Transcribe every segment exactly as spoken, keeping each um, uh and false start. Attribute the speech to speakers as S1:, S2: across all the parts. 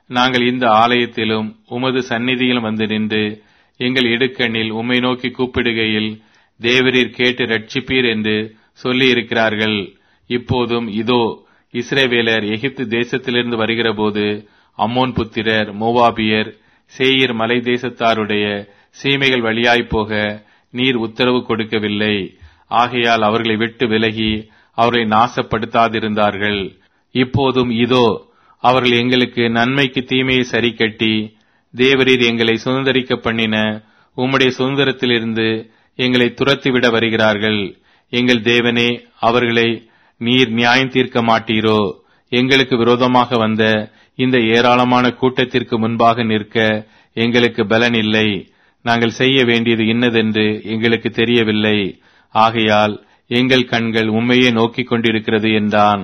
S1: நாங்கள் இந்த ஆலயத்திலும் உமது சந்நிதியிலும் வந்து நின்று எங்கள் இடுக்கண்ணில் உம்மை நோக்கி கூப்பிடுகையில் தேவரீர் கேட்டு ரட்சிப்பீர் என்று சொல்லி இருக்கிறார்கள். இப்போதும் இதோ இஸ்ரவேலர் எகிப்து தேசத்திலிருந்து வருகிற போது அம்மோன் புத்திரர், மோவாபியர், சேயீர் மலை தேசத்தாருடைய சீமைகள் வழியாய்ப் போக நீர் உத்தரவு கொடுக்கவில்லை. ஆகையால் அவர்களை விட்டு விலகி அவர்களை நாசப்படுத்தாதிருந்தார்கள். இப்போதும் இதோ அவர்கள் எங்களுக்கு நன்மைக்கு தீமையை சரி கட்டி தேவரீர் எங்களை சுதந்திரிக்க பண்ணின உம்முடைய சுதந்திரத்திலிருந்து எங்களை துரத்திவிட வருகிறார்கள். எங்கள் தேவனே, அவர்களை நீர் நியாயம் தீர்க்க மாட்டீரோ? எங்களுக்கு விரோதமாக வந்த இந்த ஏராளமான கூட்டத்திற்கு முன்பாக நிற்க எங்களுக்கு பலன் இல்லை. நாங்கள் செய்ய வேண்டியது இன்னதென்று எங்களுக்கு தெரியவில்லை. ஆகையால் எங்கள் கண்கள் உம்மையே நோக்கிக் கொண்டிருக்கிறது என்றான்.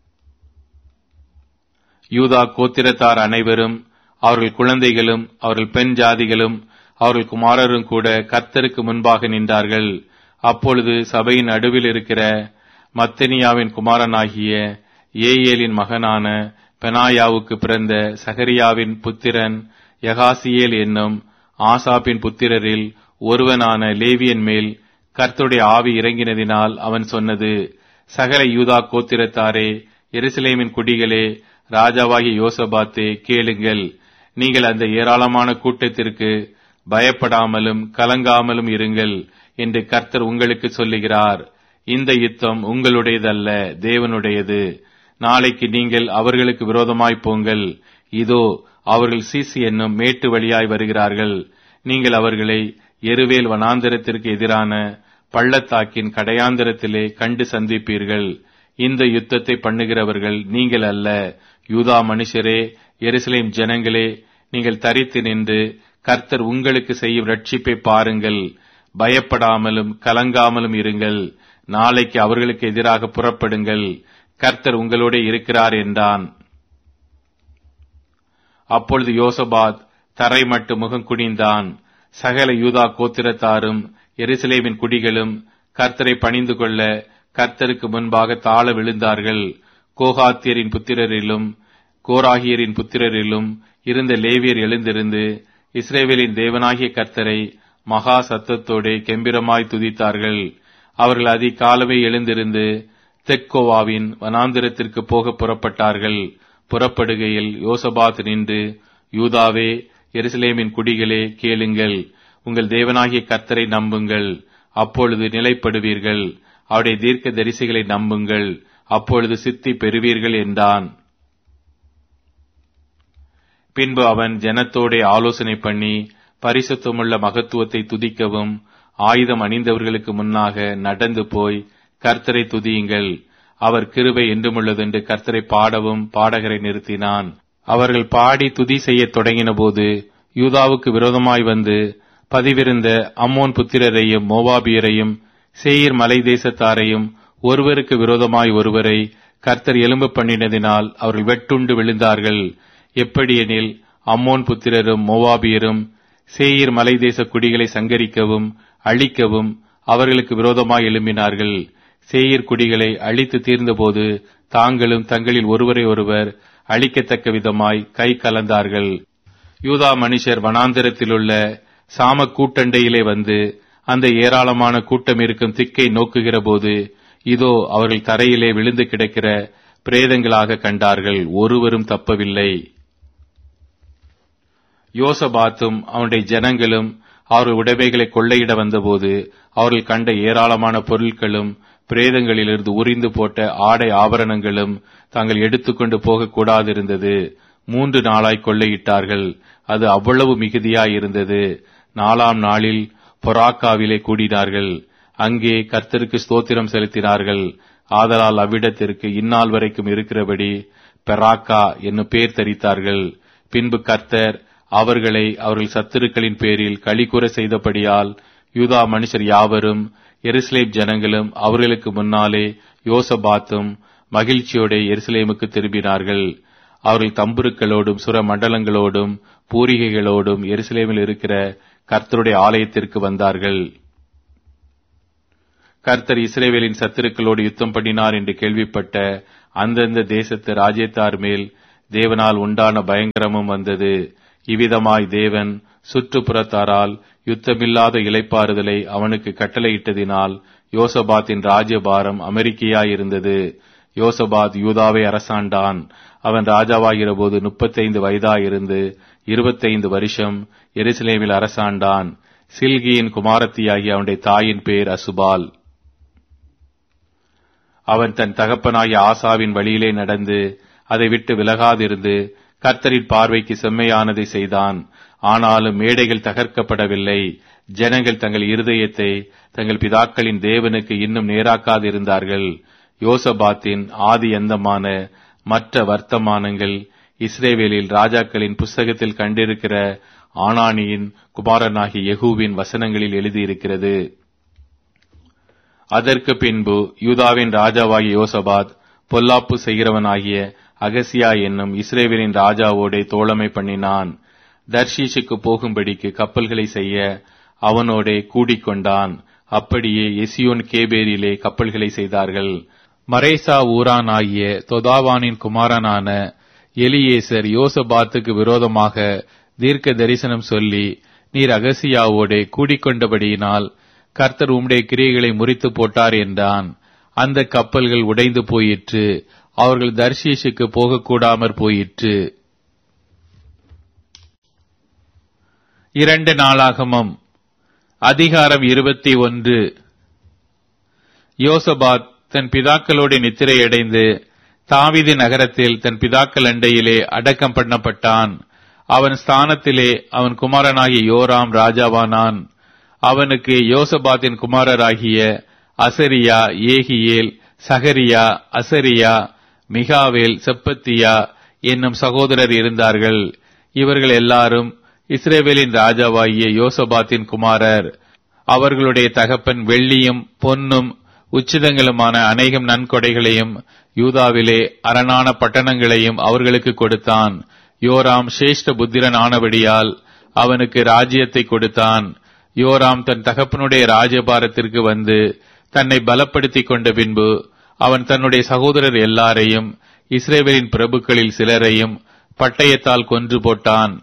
S1: யூதா கோத்திரத்தார் அனைவரும், அவர்கள் குழந்தைகளும், அவர்கள் பெண் ஜாதிகளும், அவர்கள் குமாரரும் கூட கர்த்தருக்கு முன்பாக நின்றார்கள். அப்பொழுது சபையின் நடுவில் இருக்கிற மத்தனியாவின் குமாரனாகிய ஏயேலின் மகனான பெனாயாவுக்கு பிறந்த சகரியாவின் புத்திரன் யகாசியேல் என்னும் ஆசாப்பின் புத்திரரில் ஒருவனான லேவியன் மேல் கர்த்தருடைய ஆவி இறங்கினதினால் அவன் சொன்னது, சகல யூதா கோத்திரத்தாரே, எருசலேமின் குடிகளே, ராஜாவாகிய யோசபாத்தே, கேளுங்கள். நீங்கள் அந்த ஏராளமான கூட்டத்திற்கு பயப்படாமலும் கலங்காமலும் இருங்கள் என்று கர்த்தர் உங்களுக்கு சொல்லுகிறார். இந்த யுத்தம் உங்களுடையதல்ல, தேவனுடையது. நாளைக்கு நீங்கள் அவர்களுக்கு விரோதமாய் போங்கள். இதோ அவர்கள் சீசி என்னும் மேட்டு வழியாய் வருகிறார்கள். நீங்கள் அவர்களை எருவேல் வனாந்தரத்திற்கு எதிரான பள்ளத்தாக்கின் கடையாந்தரத்திலே கண்டு சந்திப்பீர்கள். இந்த யுத்தத்தை பண்ணுகிறவர்கள் நீங்கள் அல்ல. யூதா மனுஷரே, எருசலேம் ஜனங்களே, நீங்கள் தரித்து நின்று கர்த்தர் உங்களுக்கு செய்யும் ரட்சிப்பை பாருங்கள். பயப்படாமலும் கலங்காமலும் இருங்கள். நாளைக்கு அவர்களுக்கு எதிராக புறப்படுங்கள். கர்த்தர் உங்களோட இருக்கிறார் என்றான். அப்பொழுது யோசபாத் தரை மட்டு முகம் குனிந்தான். சகல யூதா கோத்திரத்தாரும் எருசலேமின் குடிகளும் கர்த்தரை பணிந்து கொள்ள கர்த்தருக்கு முன்பாக தாழ விழுந்தார்கள். கோகாத்தியரின் புத்திரரிலும் கோராகியரின் புத்திரரிலும் இருந்த லேவியர் எழுந்திருந்து இஸ்ரவேலின் தேவனாகிய கர்த்தரை மகா சத்தத்தோடே கெம்பிரமாய் துதித்தார்கள். அவர்கள் அதிகாலமே எழுந்திருந்து தெக்கோவாவின் வனாந்திரத்திற்கு போக புறப்பட்டார்கள். புறப்படுகையில் யோசபாத் நின்று, யூதாவே, எருசலேமின் குடிகளே, கேளுங்கள். உங்கள் தேவனாகிய கர்த்தரை நம்புங்கள், அப்பொழுது நிலைப்படுவீர்கள். அவருடைய தீர்க்க தரிசிகளை நம்புங்கள், அப்பொழுது சித்தி பெறுவீர்கள் என்றான். பின்பு அவன் ஜனத்தோடே ஆலோசனை பண்ணி பரிசுத்தமுள்ள மகத்துவத்தை துதிக்கவும் ஆயுதம் அணிந்தவர்களுக்கு முன்னாக நடந்து போய் கர்த்தரை துதியுங்கள், அவர் கிருபை என்றுமுள்ளதென்று கர்த்தரை பாடவும் பாடகரை நிறுத்தினான். அவர்கள் பாடி துதி செய்யத் தொடங்கின போது யூதாவுக்கு விரோதமாய் வந்து பதிவிருந்த அம்மோன் புத்திரரையும் மோவாபியரையும் சேயீர் மலை தேசத்தாரையும் ஒருவருக்கு விரோதமாய் ஒருவரை கர்த்தர் எலும்பு பண்ணினதினால் அவர்கள் வெட்டுண்டு விழுந்தார்கள். எப்படியெனில் அம்மோன் புத்திரரும் மோவாபியரும் சேயீர் மலை தேச குடிகளை சங்கரிக்கவும் அழிக்கவும் அவர்களுக்கு விரோதமாய் எழும்பினார்கள். சேயீர் குடிகளை அழித்து தீர்ந்தபோது தாங்களும் தங்களில் ஒருவரை ஒருவர் அழிக்கத்தக்க விதமாய் கை கலந்தார்கள். யூதா மனுஷர் வனாந்திரத்திலுள்ள சாம கூட்டண்டையிலே வந்து அந்த ஏராளமான கூட்டம் இருக்கும் திக்கை நோக்குகிற போது இதோ அவர்கள் தரையிலே விழுந்து கிடக்கிற பிரேதங்களாக கண்டார்கள். ஒருவரும் தப்பவில்லை. யோசபாத்தும் அவனுடைய ஜனங்களும் அவர்கள் உடைமைகளை கொள்ளையிட வந்தபோது அவர்கள் கண்ட ஏராளமான பொருட்களும் பிரேதங்களிலிருந்து உரிந்து போட்ட ஆடை ஆபரணங்களும் தாங்கள் எடுத்துக்கொண்டு போகக்கூடாதிருந்தது. மூன்று நாளாய் கொள்ளையிட்டார்கள். அது அவ்வளவு மிகுதியாயிருந்தது. நாலாம் நாளில் பொராக்காவிலே கூடினார்கள். அங்கே கர்த்தருக்கு ஸ்தோத்திரம் செலுத்தினார்கள். ஆதலால் அவ்விடத்திற்கு இந்நாள் வரைக்கும் இருக்கிறபடி பெராக்கா என்னும் பேர் தரித்தார்கள். பின்பு கர்த்தர் அவர்களை அவர்கள் சத்துருக்களின் பேரில் களிகூற செய்தபடியால் யூதா மனுஷர் யாவரும் எருசலேம் ஜனங்களும் அவர்களுக்கு முன்னாலே யோசபாத்தும் மகிழ்ச்சியோட எருசலேமுக்கு திரும்பினார்கள். அவர்கள் தம்புருக்களோடும் சுர மண்டலங்களோடும் பூரிகைகளோடும் எருசலேமில் இருக்கிற கர்த்தருடைய ஆலயத்திற்கு வந்தார்கள். கர்த்தர் இஸ்ரவேலின் சத்துருக்களோடு யுத்தம் பண்ணினார் என்று கேள்விப்பட்ட அந்தந்த தேசத்து ராஜ்யத்தார் மேல் தேவனால் உண்டான பயங்கரமும் வந்தது. இவ்விதமாய் தேவன் சுற்றுப்புறத்தாரால் யுத்தமில்லாத இளைப்பாறுதலை அவனுக்கு கட்டளையிட்டதினால் யோசபாத்தின் ராஜ்யபாரம் அமெரிக்கையாயிருந்தது. யோசபாத் யூதாவை அரசாண்டான். அவன் ராஜாவாகிற போது முப்பத்தைந்து வயதாயிருந்து இருபத்தைந்து வருஷம் எருசலேமில் அரசாண்டான். சில்கியின் குமாரத்தியாகி அவனுடைய தாயின் பேர் அசுபால். அவன் தன் தகப்பனாகிய ஆசாவின் வழியிலே நடந்து அதை விட்டு விலகாதிருந்து கர்த்தரின் பார்வைக்கு செம்மையானதை செய்தான். ஆனாலும் மேடைகள் தகர்க்கப்படவில்லை. ஜனங்கள் தங்கள் இருதயத்தை தங்கள் பிதாக்களின் தேவனுக்கு இன்னும் நேராக்காதிருந்தார்கள். யோசபாத்தின் ஆதி அந்தமான மற்ற வர்த்தமானங்கள் இஸ்ரவேலில் ராஜாக்களின் புஸ்தகத்தில் கண்டிருக்கிற ஆனானியின் குமாரனாகிய யெகூவின் வசனங்களில் எழுதியிருக்கிறது. அதற்கு பின்பு யூதாவின் ராஜாவாகிய யோசபாத் பொல்லாப்பு செய்கிறவனாகிய அகசியா என்னும் இஸ்ரவேலின் ராஜாவோடே தோழமை பண்ணினான். தர்ஷீஷுக்கு போகும்படிக்கு கப்பல்களை செய்ய அவனோடே கூடிக்கொண்டான். அப்படியே எசியோன் கேபேரிலே கப்பல்களை செய்தார்கள். மரேசா ஊரான் ஆகிய தொதாவானின் குமாரனான எலியேசர் யோசபாத்துக்கு விரோதமாக தீர்க்க தரிசனம் சொல்லி, நீர் அகசியாவோடே கூடிக்கொண்டபடியினால் கர்த்தர் உம்முடைய கிரியைகளை முறித்து போட்டார் என்றான். அந்த கப்பல்கள் உடைந்து போயிற்று. அவர்கள் தர்ஷீஷுக்கு போகக்கூடாமற் போயிற்று. இரண்டு நாளாகமம் அதிகாரம் இருபத்தி ஒன்று. யோசபாத் தன் பிதாக்களோடு நித்திரையடைந்து தாவீது நகரத்தில் தன் பிதாக்கள் அண்டையிலே அடக்கம் பண்ணப்பட்டான். அவன் ஸ்தானத்திலே அவன் குமாரனாகிய யோராம் ராஜாவானான். அவனுக்கு யோசபாத்தின் குமாரராகிய அசரியா, ஏகியேல், சகரியா, அசரியா, மிகாவேல், செப்பத்தியா என்னும் சகோதரர் இருந்தார்கள். இவர்கள் எல்லாரும் இஸ்ரவேலின் ராஜாவாகிய யோசபாத்தின் குமாரர். அவர்களுடைய தகப்பன் வெள்ளியும் பொன்னும் உச்சிதங்களுமான அநேகம் நன்கொடைகளையும் யூதாவிலே அரணான பட்டணங்களையும் அவர்களுக்கு கொடுத்தான். யோராம் சிரேஷ்ட புத்திரன் ஆனபடியால் அவனுக்கு ராஜ்யத்தை கொடுத்தான். யோராம் தன் தகப்பனுடைய ராஜ்யபாரத்திற்கு வந்து தன்னை பலப்படுத்திக் கொண்ட பின்பு அவன் தன்னுடைய சகோதரர் எல்லாரையும் இஸ்ரவேலின் பிரபுக்களில் சிலரையும் பட்டயத்தால் கொன்று போட்டான்.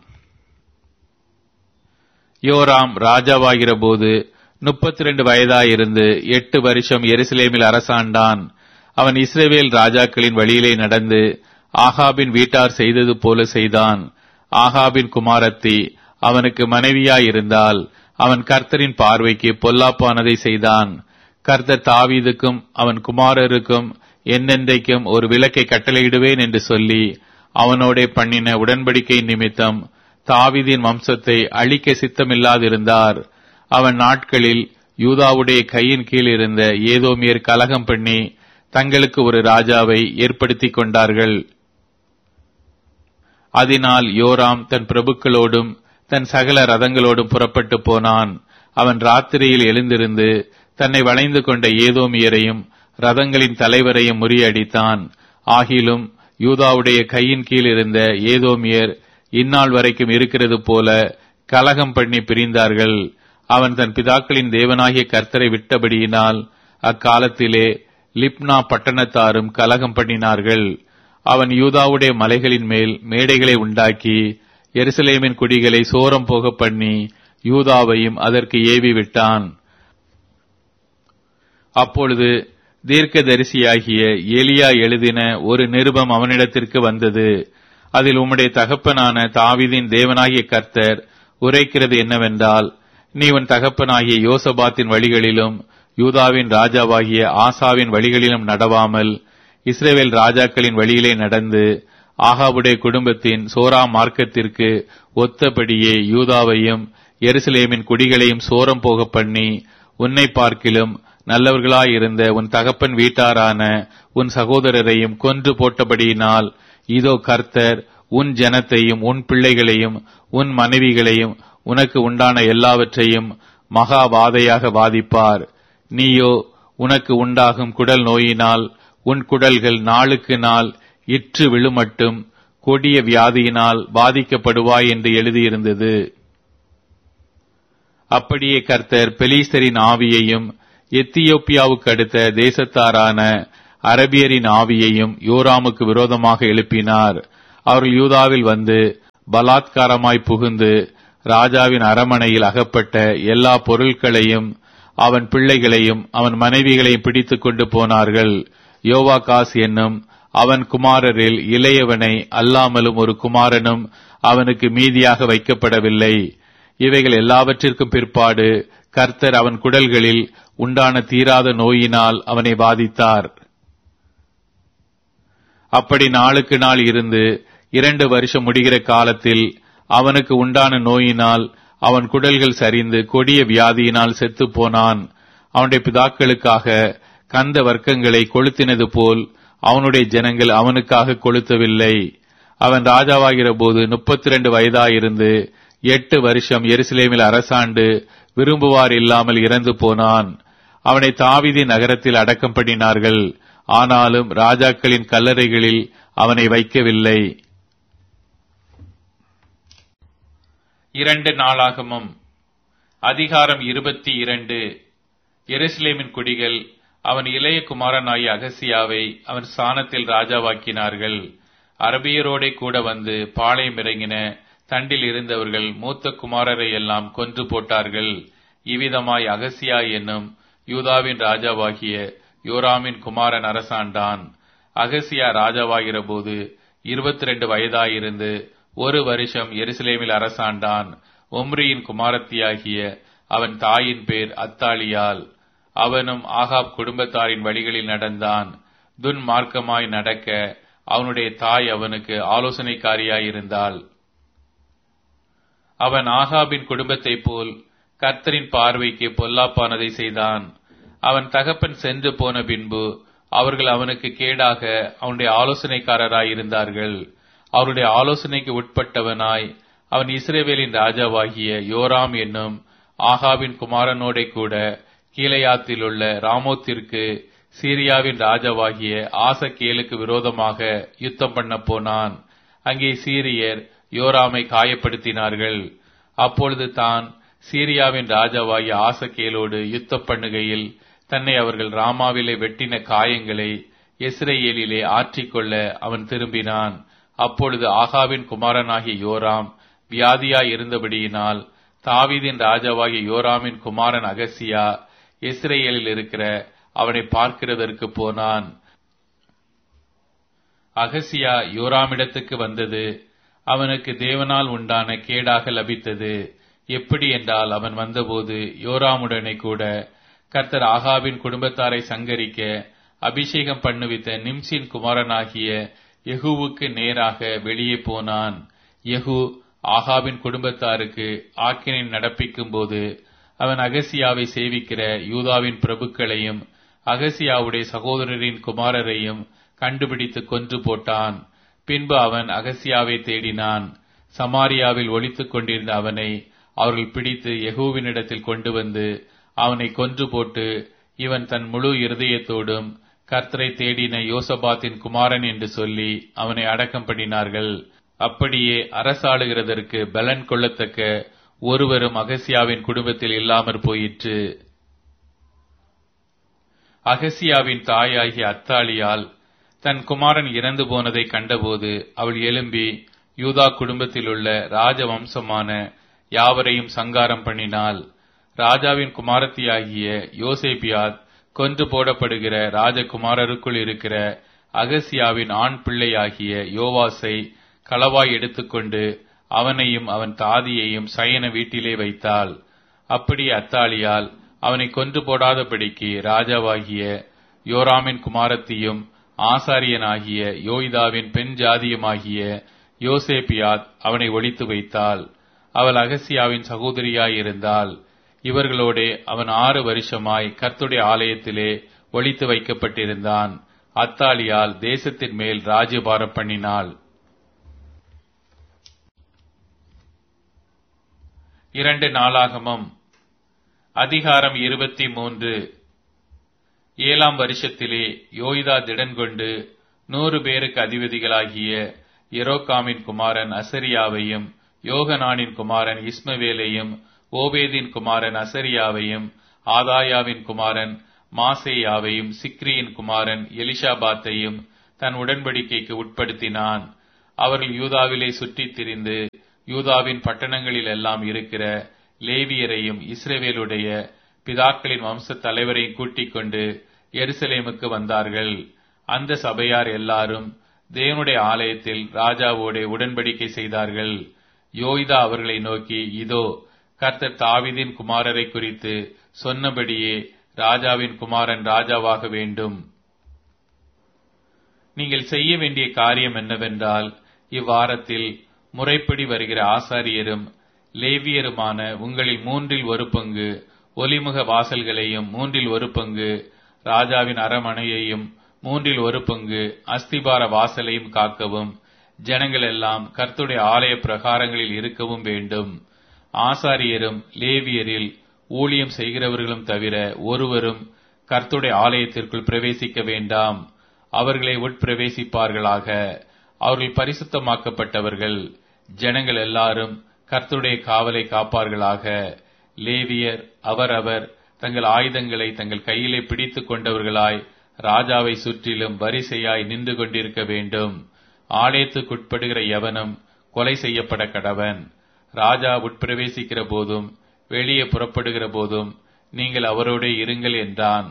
S1: யோராம் ராஜாவாகிற போது முப்பத்தி இரண்டு வயதாயிருந்து எட்டு வருஷம் எருசலேமில் அரசாண்டான். அவன் இஸ்ரவேல் ராஜாக்களின் வழியிலே நடந்து ஆகாபின் வீட்டார் செய்தது போல செய்தான். ஆகாபின் குமாரத்தி அவனுக்கு மனைவியாயிருந்தால் அவன் கர்த்தரின் பார்வைக்கு பொல்லாப்பானதை செய்தான். கர்த்தர் தாவீதுக்கும் அவன் குமாரருக்கும் என்னென்றைக்கும் ஒரு விலக்கை கட்டளையிடுவேன் என்று சொல்லி அவனோடே பண்ணின உடன்படிக்கை நிமித்தம் தாவீதின் வம்சத்தை அழிக்க சித்தமில்லாதிருந்தார். அவன் நாட்களில் யூதாவுடைய கையின் கீழ் இருந்த ஏதோமியர் கலகம் பண்ணி தங்களுக்கு ஒரு ராஜாவை ஏற்படுத்திக் கொண்டார்கள். அதனால் யோராம் தன் பிரபுக்களோடும் தன் சகல ரதங்களோடும் புறப்பட்டு போனான். அவன் ராத்திரியில் எழுந்திருந்து தன்னை வளைந்து கொண்ட ஏதோமியரையும் ரதங்களின் தலைவரையும் முறியடித்தான். ஆகிலும் யூதாவுடைய கையின் கீழ் இருந்த ஏதோமியர் இந்நாள் வரைக்கும் இருக்கிறது போல கலகம் பண்ணி பிரிந்தார்கள். அவன் தன் பிதாக்களின் தேவனாகிய கர்த்தரை விட்டபடியினால் அக்காலத்திலே லிப்னா பட்டணத்தாரும் கலகம் பண்ணினார்கள். அவன் யூதாவுடைய மலைகளின் மேல் மேடைகளை உண்டாக்கி எருசலேமின் குடிகளை சோரம் போக பண்ணி யூதாவையும் அதற்கு ஏவி விட்டான். அப்பொழுது தீர்க்கதரிசியாகிய எலியா எழுதின ஒரு நிருபம் அவனிடத்திற்கு வந்தது. அதில் உம்முடைய தகப்பனான தாவீதின் தேவனாகிய கர்த்தர் உரைக்கிறது என்னவென்றால், நீ உன் தகப்பனாகிய யோசபாத்தின் வழிகளிலும் யூதாவின் ராஜாவாகிய ஆசாவின் வழிகளிலும் நடவாமல் இஸ்ரவேல் ராஜாக்களின் வழியிலே நடந்து ஆகாவுடைய குடும்பத்தின் சோரா மார்க்கத்திற்கு ஒத்தபடியே யூதாவையும் எருசலேமின் குடிகளையும் சோரம் போக பண்ணி உன்னை பார்க்கிலும் நல்லவர்களாயிருந்த உன் தகப்பன் வீட்டாரான உன் சகோதரரையும் கொன்று போட்டபடியினால் இதோ கர்த்தர் உன் ஜனத்தையும் உன் பிள்ளைகளையும் உன் மனைவிகளையும் உனக்கு உண்டான எல்லாவற்றையும் மகா வாதையாக வாதிப்பார். நீயோ உனக்கு உண்டாகும் குடல் நோயினால் உன் குடல்கள் நாளுக்கு நாள் இற்று விழுமட்டும் கொடிய வியாதியினால் பாதிக்கப்படுவாய் என்று எழுதியிருந்தது. அப்படியே கர்த்தர் பெலிஸ்தரின் ஆவியையும் எத்தியோப்பியாவுக்கு அடுத்த தேசத்தாரான அரபியரின் ஆவியையும் யோராமுக்கு விரோதமாக எழுப்பினார். அவர்கள் யூதாவில் வந்து பலாத்காரமாய் புகுந்து ராஜாவின் அரமனையில் அகப்பட்ட எல்லா பொருட்களையும் அவன் பிள்ளைகளையும் அவன் மனைவிகளையும் பிடித்துக் கொண்டு போனார்கள். யோவாகாஸ் என்னும் அவன் குமாரரில் இளையவனை அல்லாமலும் ஒரு குமாரனும் அவனுக்கு மீதியாக வைக்கப்படவில்லை. இவைகள் எல்லாவற்றிற்கும் பிற்பாடு கர்த்தர் அவன் குடல்களில் உண்டான தீராத நோயினால் அவனை பாதித்தார். அப்படி நாளுக்கு நாள் இருந்து இரண்டு வருஷம் முடிகிற காலத்தில் அவனுக்கு உண்டான நோயினால் அவன் குடல்கள் சரிந்து கொடிய வியாதியினால் செத்து போனான். அவனுடைய பிதாக்களுக்காக கந்த வர்க்கங்களை கொளுத்தினது போல் அவனுடைய ஜனங்கள் அவனுக்காக கொளுத்தவில்லை. அவன் ராஜாவாகிற போது முப்பத்தி இரண்டு வயதாயிருந்து எட்டு வருஷம் எருசலேமில் அரசாண்டு விரும்புவார் இல்லாமல் இறந்து போனான். அவனை தாவீது நகரத்தில் அடக்கம் பண்ணினார்கள். ஆனாலும் ராஜாக்களின் கல்லறைகளில் அவனை வைக்கவில்லை. இரண்டு நாளாகமம் அதிகாரம் இருபத்தி இரண்டு. எருசலேமின் குடிகள் அவன் இளைய குமாரனாகிய அகசியாவை அவன் ஸ்தானத்தில் ராஜாவாக்கினார்கள். அரபியரோடே கூட வந்து பாளையம் இறங்கின தண்டில் இருந்தவர்கள் மூத்த குமாரரை எல்லாம் கொன்று போட்டார்கள். இவ்விதமாய் அகசியா என்னும் யூதாவின் ராஜாவாகிய யோராமின் குமாரன் அரசாண்டான். அகசியா ராஜாவாகிற போது இருபத்தி இரண்டு வயதாயிருந்து ஒரு வருஷம் எருசலேமில் அரசாண்டான். ஒம்ரியின் குமாரத்தியாகிய அவன் தாயின் பேர் அத்தாலியால். அவனும் ஆகாப் குடும்பத்தாரின் வழிகளில் நடந்தான். துன்மார்க்கமாய் நடக்க அவனுடைய தாய் அவனுக்கு ஆலோசனைக்காரியாயிருந்தாள். அவன் ஆகாபின் குடும்பத்தை போல் கர்த்தரின் பார்வைக்கு பொல்லாப்பானதை செய்தான். அவன் தகப்பன் சென்று போன பின்பு அவர்கள் அவனுக்கு கேடாக அவனுடைய ஆலோசனைக்காரராயிருந்தார்கள். அவருடைய ஆலோசனைக்கு உட்பட்டவனாய் அவன் இஸ்ரவேலின் ராஜாவாகிய யோராம் என்னும் ஆகாபின் குமாரனோடே கூட கீலேயாத்தில் உள்ள ராமோத்திற்கு சீரியாவின் ராஜாவாகிய ஆசகேலுக்கு விரோதமாக யுத்தம் பண்ண போனான். அங்கே சீரியர் யோராமை காயப்படுத்தினார்கள். அப்பொழுது தான் சீரியாவின் ராஜாவாகிய ஆசகேலோடு யுத்தம் பண்ணுகையில் தன்னை அவர்கள் ராமாவிலே வெட்டின காயங்களை இஸ்ரேலிலே ஆற்றிக்கொள்ள அவன் திரும்பினான். அப்பொழுது ஆகாவின் குமாரனாகிய யோராம் வியாதியாய் இருந்தபடியினால் தாவீதின் ராஜாவாகிய யோராமின் குமாரன் அகசியா இஸ்ரேலில் இருக்கிற அவனை பார்க்கிறதற்கு போனான். அகசியா யோராமிடத்துக்கு வந்தது அவனுக்கு தேவனால் உண்டான கேடாக லபித்தது. எப்படி என்றால், அவன் வந்தபோது யோராமுடனே கூட கர்த்தர் ஆகாபின் குடும்பத்தாரை சங்கரிக்க அபிஷேகம் பண்ணுவித்த நிம்சின் குமாரனாகிய யெகூவுக்கு நேராக வெளியே போனான். யெகூ ஆகாபின் குடும்பத்தாருக்கு ஆக்கினை நடப்பிக்கும் போது அவன் அகசியாவை சேவிக்கிற யூதாவின் பிரபுக்களையும் அகசியாவுடைய சகோதரரின் குமாரரையும் கண்டுபிடித்து கொன்று போட்டான். பின்பு அவன் அகசியாவை தேடினான். சமாரியாவில் ஒளித்துக் கொண்டிருந்த அவனை அவர்கள் பிடித்து யெகூவினிடத்தில் கொண்டு வந்து அவனை கொன்று போட்டு, இவன் தன் முழு இருதயத்தோடும் கர்த்தரை தேடின யோசபாத்தின் குமாரன் என்று சொல்லி அவனை அடக்கம் பண்ணினார்கள். அப்படியே அரசாளுகிறதற்கு பலன் கொள்ளத்தக்க ஒருவரும் அகசியாவின் குடும்பத்தில் இல்லாமற் போயிற்று. அகசியாவின் தாயாகிய அத்தாலியால் தன் குமாரன் இறந்து போனதை கண்டபோது அவள் எழும்பி யூதா குடும்பத்தில் உள்ள ராஜவம்சமான யாவரையும் சங்காரம் பண்ணினாள். ராஜாவின் குமாரத்தியாகிய யோசேபியாத் கொன்று போடப்படுகிற ராஜகுமாரருக்குள் இருக்கிற அகசியாவின் ஆண் பிள்ளையாகிய யோவாசை களவாய் எடுத்துக்கொண்டு அவனையும் அவன் தாதியையும் சயன வீட்டிலே வைத்தாள். அப்படி அத்தாலியால் அவனை கொன்று போடாதபடிக்கு ராஜாவாகிய யோராமின் குமாரத்தியும் ஆசாரியனாகிய யோய்தாவின் பெண் ஜாதியுமாகிய யோசேபியாத் அவனை ஒளித்து வைத்தாள். அவள் அகசியாவின் சகோதரியாயிருந்தாள். இவர்களோடே அவன் ஆறு வருஷமாய் கர்த்தருடைய ஆலயத்திலே ஒளித்து வைக்கப்பட்டிருந்தான். அத்தாலியால் தேசத்தின் மேல் ராஜ்யபாரம் பண்ணினாள். இரண்டு நாளாகமம் அதிகாரம் இருபத்தி மூன்று. ஏழாம் வருஷத்திலே யோய்தா திடன் கொண்டு நூறு பேருக்கு அதிபதிகளாகிய எரோகாமின் குமாரன் அசரியாவையும் யோகனானின் குமாரன் இஸ்மவேலையும் ஓபேதின் குமாரன் அசரியாவையும் ஆதாயாவின் குமாரன் மாசேயாவையும் சிக்ரியின் குமாரன் எலிஷாபாத்தையும் தன் உடன்படிக்கைக்கு உட்படுத்தினான். அவர்கள் யூதாவிலே சுற்றித் திரிந்து யூதாவின் பட்டணங்களில் எல்லாம் இருக்கிற லேவியரையும் இஸ்ரவேலுடைய பிதாக்களின் வம்ச தலைவரையும் கூட்டிக் கொண்டு எருசலேமுக்கு வந்தார்கள். அந்த சபையார் எல்லாரும் தேவனுடைய ஆலயத்தில் ராஜாவோடு உடன்படிக்கை செய்தார்கள். யோய்தா அவர்களை நோக்கி, இதோ கர்த்தர் தாவீதின் குமாரரை குறித்து சொன்னபடியே ராஜாவின் குமாரன் ராஜாவாக வேண்டும். நீங்கள் செய்ய வேண்டிய காரியம் என்னவென்றால், இவ்வாரத்தில் முறைப்படி வருகிற ஆசாரியரும் லேவியருமான உங்களில் மூன்றில் ஒரு பங்கு ஒலிமுக வாசல்களையும், மூன்றில் ஒரு பங்கு ராஜாவின் அரமனையையும், மூன்றில் ஒரு பங்கு அஸ்திபார வாசலையும் காக்கவும், ஜனங்கள் எல்லாம் கர்த்தருடைய ஆலய பிரகாரங்களில் இருக்கவும் வேண்டும். ஆசாரியரும் லேவியரில் ஊழியம் செய்கிறவர்களும் தவிர ஒருவரும் கர்த்தருடைய ஆலயத்திற்குள் பிரவேசிக்க வேண்டாம். அவர்களை உட்பிரவேசிப்பார்களாக. அவர்கள் பரிசுத்தமாக்கப்பட்டவர்கள். ஜனங்கள் எல்லாரும் கர்த்தருடைய காவலை காப்பார்களாக. லேவியர் அவரவர் தங்கள் ஆயுதங்களை தங்கள் கையிலே பிடித்துக் கொண்டவர்களாய் ராஜாவை சுற்றிலும் வரிசையாய் நின்று கொண்டிருக்க வேண்டும். ஆலயத்துக்குட்படுகிற எவனும் கொலை செய்யப்பட கடவன். ராஜா உட்பிரவேசிக்கிற போதும் வெளியே புறப்படுகிற போதும் நீங்கள் அவரோட இருங்கள் என்றான்.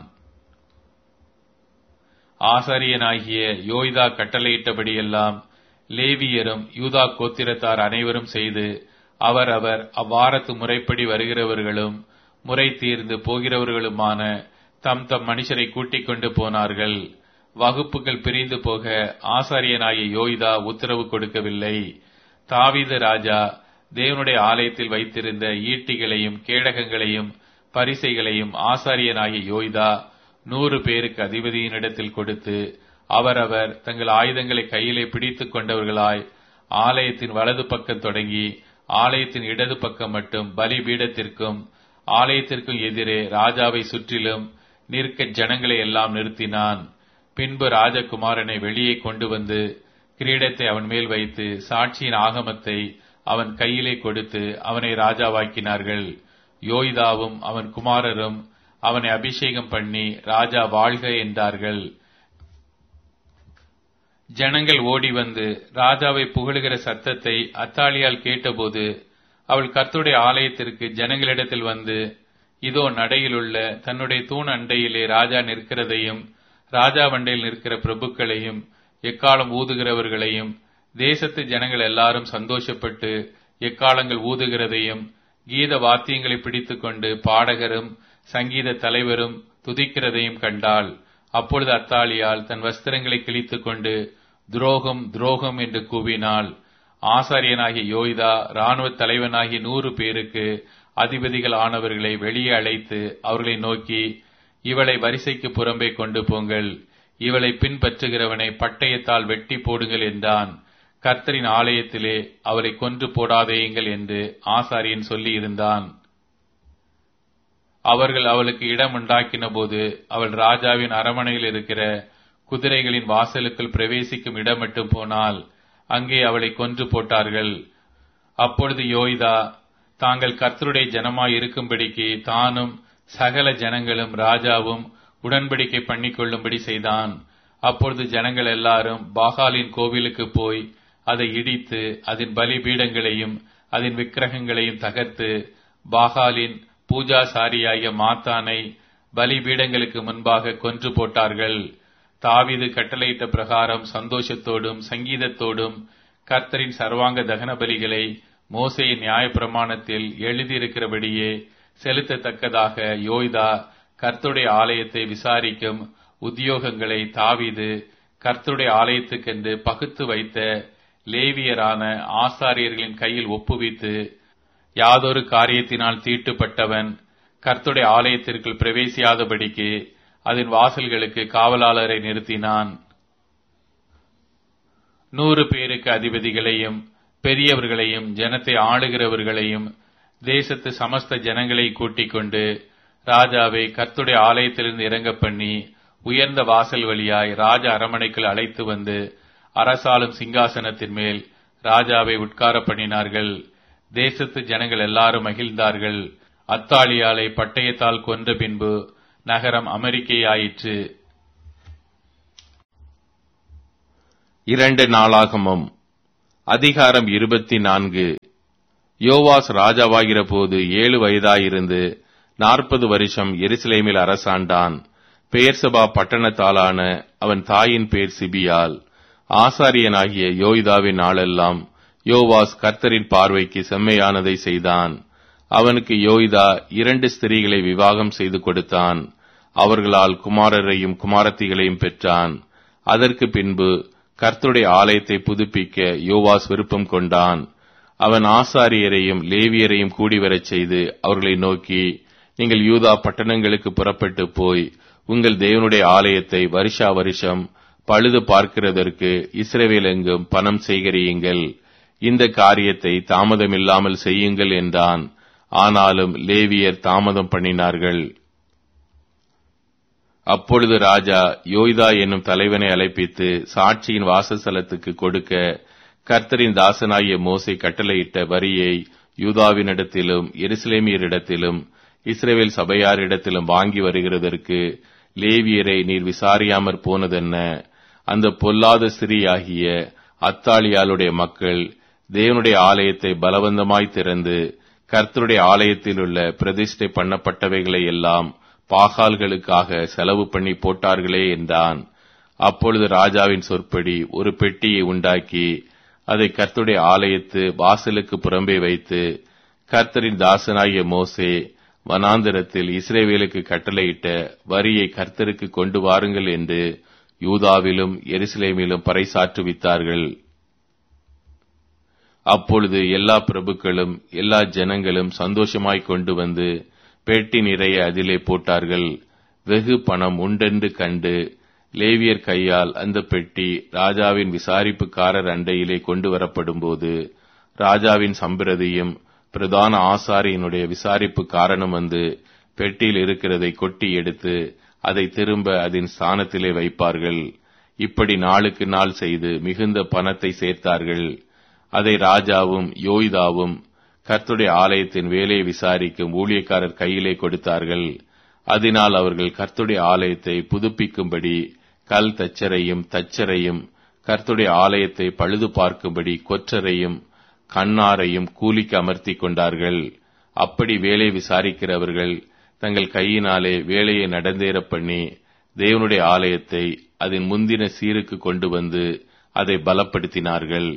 S1: ஆசாரியனாகிய யோய்தா கட்டளையிட்டபடியெல்லாம் லேவியரும் யூதா கோத்திரத்தார் அனைவரும் செய்து, அவர் அவர் அவ்வாரத்து முறைப்படி வருகிறவர்களும் முறை தீர்ந்து போகிறவர்களுமான தம் தம் மனுஷரை கூட்டிக் கொண்டு போனார்கள். வகுப்புகள் பிரிந்து போக ஆசாரியனாகிய யோய்தா உத்தரவு கொடுக்கவில்லை. தாவீது ராஜா தேவனுடைய ஆலயத்தில் வைத்திருந்த ஈட்டிகளையும் கேடகங்களையும் பரிசைகளையும் ஆசாரியனாகிய யோய்தா நூறு பேருக்கு அதிபதியினிடத்தில் கொடுத்து, அவரவர் தங்கள் ஆயுதங்களை கையிலே பிடித்துக் கொண்டவர்களாய் ஆலயத்தின் வலது பக்கம் தொடங்கி ஆலயத்தின் இடது பக்கம் மட்டும் பலிபீடத்திற்கும் ஆலயத்திற்கும் எதிரே ராஜாவை சுற்றிலும் நிற்க ஜனங்களை எல்லாம் நிறுத்தினான். பின்பு ராஜகுமாரனை வெளியே கொண்டு வந்து கிரீடத்தை அவன் மேல் வைத்து சாட்சியின் ஆகமத்தை அவன் கையிலே கொடுத்து அவனை ராஜாவாக்கினார்கள். யோய்தாவும் அவன் குமாரரும் அவனை அபிஷேகம் பண்ணி ராஜா வாழ்க என்றார்கள். ஜனங்கள் ஓடி வந்து ராஜாவை புகழுகிற சத்தத்தை அத்தாலியால் கேட்டபோது அவள் கர்த்தருடைய ஆலயத்திற்கு ஜனங்களிடத்தில் வந்து, இதோ நடையிலுள்ள தன்னுடைய தூண் அண்டையிலே ராஜா நிற்கிறதையும் ராஜா வண்டையில் நிற்கிற பிரபுக்களையும் எக்காலம் ஊதுகிறவர்களையும் தேசத்து ஜனங்கள் எல்லாரும் சந்தோஷப்பட்டு எக்காலங்கள் ஊதுகிறதையும் கீத வாத்தியங்களை பிடித்துக் கொண்டு பாடகரும் சங்கீத தலைவரும் துதிக்கிறதையும் கண்டாள். அப்பொழுது அத்தாலியால் தன் வஸ்திரங்களை கிழித்துக் கொண்டு துரோகம் துரோகம் என்று கூவினாள். ஆசாரியனாகிய யோய்தா இராணுவ தலைவனாகிய நூறு பேருக்கு அதிபதிகள் ஆனவர்களை வெளியே அழைத்து அவர்களை நோக்கி, இவளை வரிசைக்கு புறம்பே கொண்டு போங்கள், இவளை பின்பற்றுகிறவனை பட்டயத்தால் வெட்டி போடுங்கள் என்றான். கர்த்தரின் ஆலயத்திலே அவளை கொன்று போடாதேயுங்கள் என்று ஆசாரியன் சொல்லி இருந்தான். அவர்கள் அவளுக்கு இடம் உண்டாக்கின போது அவள் ராஜாவின் அரமனையில் இருக்கிற குதிரைகளின் வாசலுக்குள் பிரவேசிக்கும் இடம் மட்டும் போனால் அங்கே அவளை கொன்று போட்டார்கள். அப்பொழுது யோய்தா தாங்கள் கர்த்தருடைய ஜனமாய் இருக்கும்படிக்கு தானும் சகல ஜனங்களும் ராஜாவும் உடன்படிக்கை பண்ணிக்கொள்ளும்படி செய்தான். அப்பொழுது ஜனங்கள் எல்லாரும் பாகாலின் கோவிலுக்கு போய் அதை இடித்து அதன் பலிபீடங்களையும் அதன் விக்கிரகங்களையும் தகர்த்து பாகாலின் பூஜாசாரியாகிய மாத்தானை பலிபீடங்களுக்கு முன்பாக கொன்று போட்டார்கள். தாவீது கட்டளையிட்ட பிரகாரம் சந்தோஷத்தோடும் சங்கீதத்தோடும் கர்த்தரின் சர்வாங்க தகன பலிகளை மோசேயின் நியாயப்பிரமாணத்தில் எழுதியிருக்கிறபடியே செலுத்தத்தக்கதாக யோய்தா கர்த்தருடைய ஆலயத்தை விசாரிக்கும் உத்தியோகங்களை தாவீது கர்த்தருடைய ஆலயத்துக்கென்று பகுத்து வைத்த லேவியரான ஆசாரியர்களின் கையில் ஒப்புவித்து, யாதொரு காரியத்தினால் தீட்டுப்பட்டவன் கர்த்தருடைய ஆலயத்திற்குள் பிரவேசியாதபடிக்கு அதன் வாசல்களுக்கு காவலாளரை நிறுத்தினான். நூறு பேருக்கு அதிபதிகளையும் பெரியவர்களையும் ஜனத்தை ஆளுகிறவர்களையும் தேசத்து சமஸ்த ஜனங்களை கூட்டிக் கொண்டு ராஜாவை கர்த்தருடைய ஆலயத்திலிருந்து இறங்க பண்ணி உயர்ந்த வாசல் வழியாய் ராஜ அரமனைக்குள் அழைத்து வந்து அரசாளும் சிங்காசனத்தின் மேல் ராஜாவை உட்கார பண்ணினார்கள். தேசத்து ஜனங்கள் எல்லாரும் மகிழ்ந்தார்கள். அத்தாலியாலை பட்டயத்தால் கொன்ற பின்பு நகரம் அமெரிக்கையாயிற்று.
S2: இரண்டு நாளாகமம்
S1: அதிகாரம் இருபத்தி நான்கு. யோவாஸ் ராஜாவாகிற போது ஏழு வயதாயிருந்து நாற்பது வருஷம் எருசலேமில் அரசாண்டான். பெயர்சபா பட்டணத்தாலான அவன் தாயின் பேர் சிபியால். ஆசாரியனாகிய யோய்தாவின் நாளெல்லாம் யோவாஸ் கர்த்தரின் பார்வைக்கு செம்மையானதை செய்தான். அவனுக்கு யோய்தா இரண்டு ஸ்திரீகளை விவாகம் செய்து கொடுத்தான். அவர்களால் குமாரரையும் குமாரத்திகளையும் பெற்றான். அதற்கு பின்பு கர்த்தருடைய ஆலயத்தை புதுப்பிக்க யோவாஸ் விருப்பம் கொண்டான். அவன் ஆசாரியரையும் லேவியரையும் கூடிவரச் செய்து அவர்களை நோக்கி, நீங்கள் யூதா பட்டணங்களுக்கு புறப்பட்டு போய் உங்கள் தேவனுடைய ஆலயத்தை வருஷா வருஷம் பழுது பார்க்கிறதற்கு இஸ்ரவேல் எங்கும் பணம் சேகரியுங்கள். இந்த காரியத்தை தாமதமில்லாமல் செய்யுங்கள் என்றான். ஆனாலும் லேவியர் தாமதம் பண்ணினார்கள். அப்பொழுது ராஜா யோய்தா என்னும் தலைவனை அழைப்பித்து சாட்சியின் வாசஸ்தலத்துக்கு கொடுக்க கர்த்தரின் தாசனாகிய மோசே கட்டளையிட்ட வரியை யூதாவினிடத்திலும் எருசலேமியரிடத்திலும் இஸ்ரவேல் சபையாரிடத்திலும் வாங்கி வருகிறதற்கு லேவியரை நீர் விசாரியாமற் போனதென்ன? அந்த பொல்லாத ஸ்திரீயாகிய அத்தாலியாளுடைய மக்கள் தேவனுடைய ஆலயத்தை பலவந்தமாய் திறந்து கர்த்தருடைய ஆலயத்தில் உள்ள பிரதிஷ்டை பண்ணப்பட்டவைகளை எல்லாம் பாகால்களுக்காக செலவு பண்ணி போட்டார்களே என்றான். அப்பொழுது ராஜாவின் சொற்படி ஒரு பெட்டியை உண்டாக்கி அதை கர்த்தருடைய ஆலயத்து வாசலுக்கு புறம்பே வைத்து, கர்த்தரின் தாசனாகிய மோசே வனாந்தரத்தில் இஸ்ரவேலுக்கு கட்டளையிட்ட வரியை கர்த்தருக்கு கொண்டு வாருங்கள் என்று யூதாவிலும் எருசலேமிலும் பறைசாற்றுவித்தார்கள். அப்பொழுது எல்லா பிரபுக்களும் எல்லா ஜனங்களும் சந்தோஷமாய் கொண்டு வந்து பெட்டி நிறைய அதிலே போட்டார்கள். வெகு பணம் உண்டென்று கண்டு லேவியர் கையால் அந்த பெட்டி ராஜாவின் விசாரிப்புக்காரர் அண்டையிலே கொண்டு வரப்படும் போது ராஜாவின் சம்பிரதியும் பிரதான ஆசாரியனுடைய விசாரிப்பு காரணம் வந்து பெட்டியில் இருக்கிறதை கொட்டி எடுத்து அதை திரும்ப அதன் ஸ்தானத்திலே வைப்பார்கள். இப்படி நாளுக்கு நாள் செய்து மிகுந்த பணத்தை சேர்த்தார்கள். அதை ராஜாவும் யோய்தாவும் கர்த்தருடைய ஆலயத்தின் வேலையை விசாரிக்கும் ஊழியக்காரர் கையிலே கொடுத்தார்கள். அதனால் அவர்கள் கர்த்தருடைய ஆலயத்தை புதுப்பிக்கும்படி கல் தச்சரையும் தச்சரையும் கர்த்தருடைய ஆலயத்தை பழுது பார்க்கும்படி கொற்றரையும் கண்ணாரையும் கூலிக்கு அமர்த்தி கொண்டார்கள். அப்படி வேலை விசாரிக்கிறவர்கள் தங்கள் கையினாலே வேலையை நடந்தேற பண்ணி தேவனுடைய ஆலயத்தை அதன் முந்தின சீருக்கு கொண்டு வந்து அதை பலப்படுத்தினார்கள்.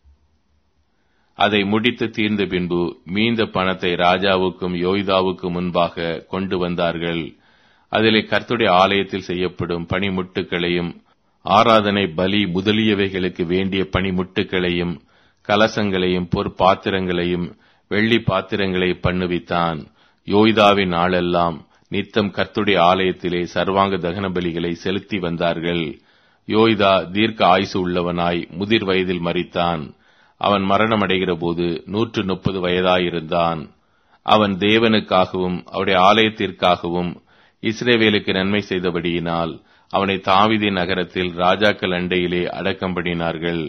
S1: அதை முடித்து தீர்ந்த பின்பு மீந்த பணத்தை ராஜாவுக்கும் யோய்தாவுக்கும் முன்பாக கொண்டு வந்தார்கள். அதிலே கர்த்தருடைய ஆலயத்தில் செய்யப்படும் பணிமுட்டுகளையும் ஆராதனை பலி முதலியவைகளுக்கு வேண்டிய பணிமுட்டுகளையும் கலசங்களையும் பொற்பாத்திரங்களையும் வெள்ளி பாத்திரங்களை பண்ணுவித்தான். யோய்தாவின் நாளெல்லாம் நித்தம் கர்த்தருடைய ஆலயத்திலே சர்வாங்க தகன பலிகளை செலுத்தி வந்தார்கள். யோய்தா தீர்க்க ஆயுசு உள்ளவனாய் முதிர் வயதில் மரித்தான். அவன் மரணம் அடைகிற போது நூற்று முப்பது வயதாயிருந்தான். அவன் தேவனுக்காகவும் அவருடைய ஆலயத்திற்காகவும் இஸ்ரவேலுக்கு நன்மை செய்தபடியினால் அவனை தாவீதின் நகரத்தில் ராஜாக்கள் அண்டையிலே அடக்கம் பண்ணினார்கள்.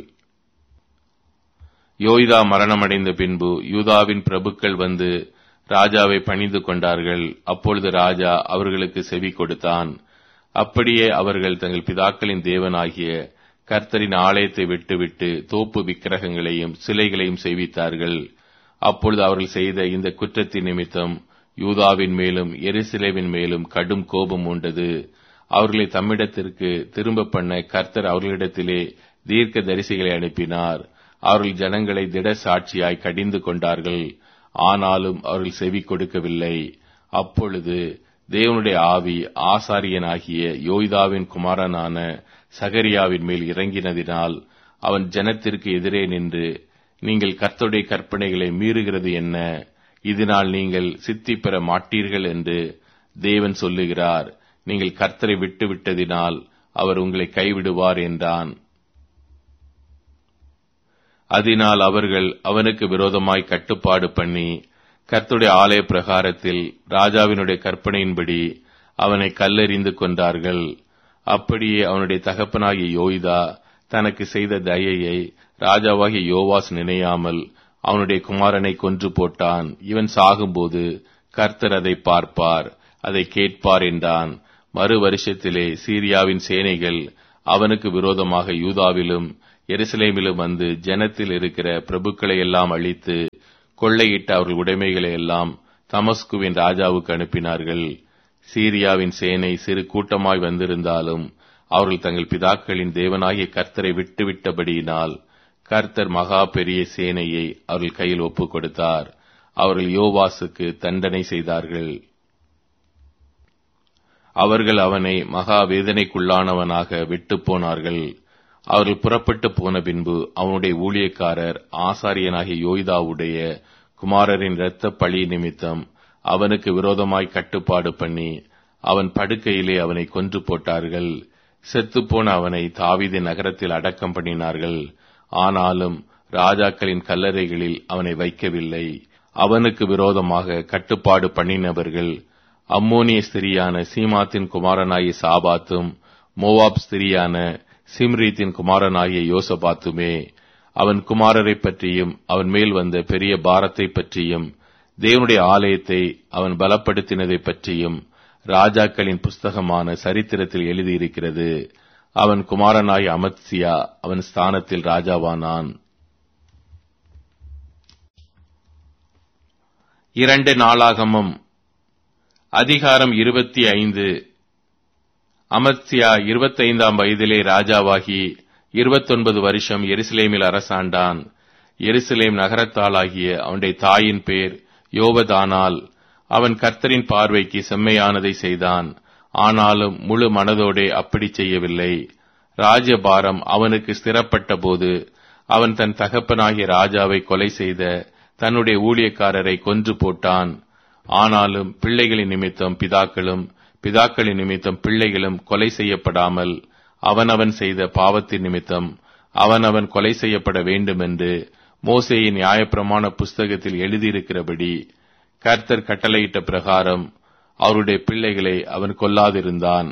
S1: யோய்தா மரணமடைந்த பின்பு யூதாவின் பிரபுக்கள் வந்து ராஜாவை பணிந்து கொண்டார்கள். அப்பொழுது ராஜா அவர்களுக்கு செவி கொடுத்தான். அப்படியே அவர்கள் தங்கள் பிதாக்களின் தேவனாகிய கர்த்தரின் ஆலயத்தை விட்டுவிட்டு தோப்பு விக்கிரகங்களையும் சிலைகளையும் செய்வித்தார்கள். அப்பொழுது அவர்கள் செய்த இந்த குற்றத்தின் நிமித்தம் யூதாவின் மேலும் எருசலேமின் மேலும் கடும் கோபம் உண்டது. அவர்களை தம்மிடத்திற்கு திரும்ப பண்ண கர்த்தர் அவர்களிடத்திலே தீர்க்க தரிசிகளை அனுப்பினார். அவர்கள் ஜனங்களை திட சாட்சியாய் கடிந்து கொண்டார்கள். ஆனாலும் அவர்கள் செவி கொடுக்கவில்லை. அப்பொழுது தேவனுடைய ஆவி ஆசாரியனாகிய யோய்தாவின் குமாரனான சகரியாவின் மேல் இறங்கினதினால் அவன் ஜனத்திற்கு எதிரே நின்று, நீங்கள் கர்த்தருடைய கற்பனைகளை மீறுகிறது என்ன? இதனால் நீங்கள் சித்தி பெற மாட்டீர்கள் என்று தேவன் சொல்லுகிறார். நீங்கள் கர்த்தரை விட்டு விட்டதினால் அவர் உங்களை கைவிடுவார் என்றான். அதனால் அவர்கள் அவனுக்கு விரோதமாய் கட்டுப்பாடு பண்ணி கர்த்தருடைய ஆலய பிரகாரத்தில் ராஜாவினுடைய கற்பனையின்படி அவனை கல்லெறிந்து கொண்டார்கள். அப்படியே அவனுடைய தகப்பனாகிய யோய்தா தனக்கு செய்த தயையை ராஜாவாகிய யோவாஸ் நினையாமல் அவனுடைய குமாரனை கொன்று போட்டான். இவன் சாகும்போது கர்த்தர் அதை பார்ப்பார், அதை கேட்பார் என்றான். மறு வருஷத்திலே சீரியாவின் சேனைகள் அவனுக்கு விரோதமாக யூதாவிலும் எருசலேமிலும் வந்து ஜனத்தில் இருக்கிற பிரபுக்களை எல்லாம் அழித்து கொள்ளையிட்ட அவர்கள் உடைமைகளை எல்லாம் தமஸ்குவின் ராஜாவுக்கு அனுப்பினார்கள். சீரியாவின் சேனை சிறு கூட்டமாய் வந்திருந்தாலும் அவர்கள் தங்கள் பிதாக்களின் தேவனாகிய கர்த்தரை விட்டுவிட்டபடியினால் கர்த்தர் மகா பெரிய சேனையை அவர்கள் கையில் ஒப்புக் கொடுத்தார். அவர்கள் யோவாசுக்கு தண்டனை செய்தார்கள். அவர்கள் அவனை மகா வேதனைக்குள்ளானவனாக விட்டு போனார்கள். அவர்கள் புறப்பட்டு போன பின்பு அவனுடைய ஊழியக்காரர் ஆசாரியனாகிய யோய்தாவுடைய குமாரரின் இரத்த பழி நிமித்தம் அவனுக்கு விரோதமாய் கட்டுப்பாடு பண்ணி அவன் படுக்கையிலே அவனை கொன்று போட்டார்கள். செத்துப்போன அவனை தாவீதின் நகரத்தில் அடக்கம் பண்ணினார்கள். ஆனாலும் ராஜாக்களின் கல்லறைகளில் அவனை வைக்கவில்லை. அவனுக்கு விரோதமாக கட்டுப்பாடு பண்ணினவர்கள் அம்மோனிய ஸ்திரியான சீமாத்தின் குமாரனாகிய சாபாத்தும் மோவாப் ஸ்திரியான சிம்ரீத்தின் குமாரனாகிய யோசபாத்துமே. அவன் குமாரரை பற்றியும் அவன் மேல் வந்த பெரிய பாரத்தை பற்றியும் தேவனுடைய ஆலயத்தை அவன் பலப்படுத்தினதை பற்றியும் ராஜாக்களின் புஸ்தகமான சரித்திரத்தில் எழுதியிருக்கிறது. அவன் குமாரனாகிய அமத்சியா அவன் ஸ்தானத்தில் ராஜாவானான். இரண்டு நாளாகமம் அதிகாரம் இருபத்தி ஐந்து. அமத்சியா இருபத்தைந்தாம் வயதிலே ராஜாவாகி இருபத்தொன்பது வருஷம் எருசலேமில் அரசாண்டான். எருசலேம் நகரத்தாளாகிய அவனுடைய தாயின் பேர் யோவதானால். அவன் கர்த்தரின் பார்வைக்கு செம்மையானதை செய்தான். ஆனாலும் முழு மனதோடே அப்படி செய்யவில்லை. ராஜபாரம் அவனுக்கு ஸ்திரப்பட்ட போது அவன் தன் தகப்பனாகிய ராஜாவை கொலை செய்த தன்னுடைய ஊழியக்காரரை கொன்று போட்டான். ஆனாலும் பிள்ளைகளின் நிமித்தம் பிதாக்களும் பிதாக்களின் நிமித்தம் பிள்ளைகளும் கொலை செய்யப்படாமல் அவனவன் செய்த பாவத்தின் நிமித்தம் அவனவன் கொலை செய்யப்பட வேண்டும் என்று மோசேயின் நியாயப்பிரமாண புஸ்தகத்தில் எழுதியிருக்கிறபடி கர்த்தர் கட்டளையிட்ட பிரகாரம் அவருடைய பிள்ளைகளை அவன் கொல்லாதிருந்தான்.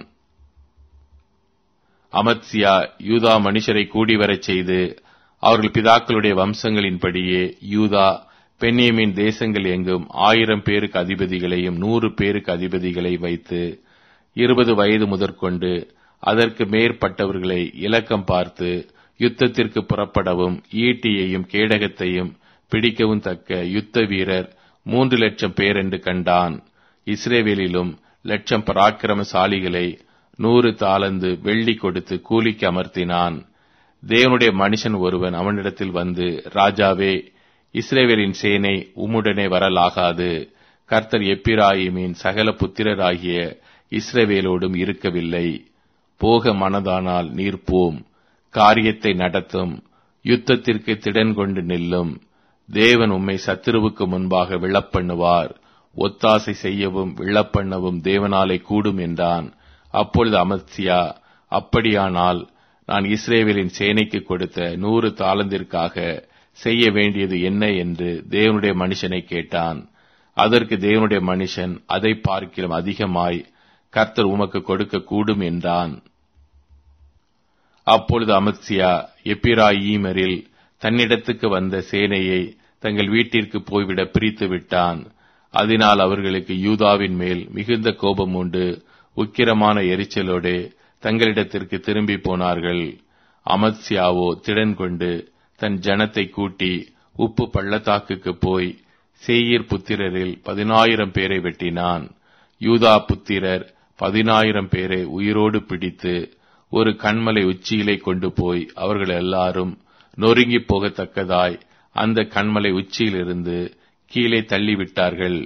S1: அமத்சியா யூதா மனுஷரை கூடிவரச் செய்து அவர்கள் பிதாக்களுடைய வம்சங்களின்படியே யூதா பென்யமீன் தேசங்கள் எங்கும் ஆயிரம் பேருக்கு அதிபதிகளையும் நூறு பேருக்கு அதிபதிகளை வைத்து இருபது வயது முதற்கொண்டு அதற்கு மேற்பட்டவர்களை இலக்கம் பார்த்து யுத்தத்திற்கு புறப்படவும் ஈட்டியையும் கேடகத்தையும் பிடிக்கவும் தக்க யுத்த வீரர் மூன்று லட்சம் பேர் என்று கண்டான். இஸ்ரேவேலிலும் லட்சம் பராக்கிரமசாலிகளை நூறு தாலந்து வெள்ளி கொடுத்து கூலிக்கு அமர்த்தினான். தேவனுடைய மனுஷன் ஒருவன் அவனிடத்தில் வந்து, ராஜாவே, இஸ்ரேவேலின் சேனை உம்முடனே வரலாகாது. கர்த்தர் எப்பிராயிமின் சகல புத்திரராகிய இஸ்ரவேலோடும் இருக்கவில்லை. போக மனதானால் நீர் போம். காரியத்தை நடத்தும். யுத்தத்திற்கு திடன் கொண்டு நில்லும். தேவன் உம்மை சத்துருவுக்கு முன்பாக விழப்பண்ணுவார். ஒத்தாசை செய்யவும் விழப்பண்ணவும் தேவனாலே கூடும் என்றான். அப்பொழுது அமத்சியா, அப்படியானால் நான் இஸ்ரேவேலின் சேனைக்கு கொடுத்த நூறு தாளந்திற்காக செய்ய வேண்டியது என்ன என்று தேவனுடைய மனுஷனை கேட்டான். அதற்கு தேவனுடைய மனுஷன், அதை பார்க்கிலும் அதிகமாய் கர்த்தர் உமக்கு கொடுக்க கூடும் என்றான். அப்பொழுது அமத்சியா எப்பிராயீமரில் தன்னிடத்துக்கு வந்த சேனையை தங்கள் வீட்டிற்கு போய்விட பிரித்து விட்டான். அதனால் அவர்களுக்கு யூதாவின் மேல் மிகுந்த கோபம் உண்டு உக்கிரமான எரிச்சலோடு தங்களிடத்திற்கு திரும்பி போனார்கள். அமத்சியாவோ திடன் கொண்டு தன் ஜனத்தை கூட்டி உப்பு பள்ளத்தாக்குக்கு போய் சேயீர் புத்திரரில் பதினாயிரம் பேரை வெட்டினான். யூதா புத்திரர் பதினாயிரம் பேரை உயிரோடு பிடித்து ஒரு கன்மலை உச்சியிலே கொண்டு போய் அவர்கள் எல்லாரும் நொறுங்கி போகத்தக்கதாய் அந்த கன்மலை உச்சியிலிருந்து கீழே தள்ளிவிட்டார்கள்.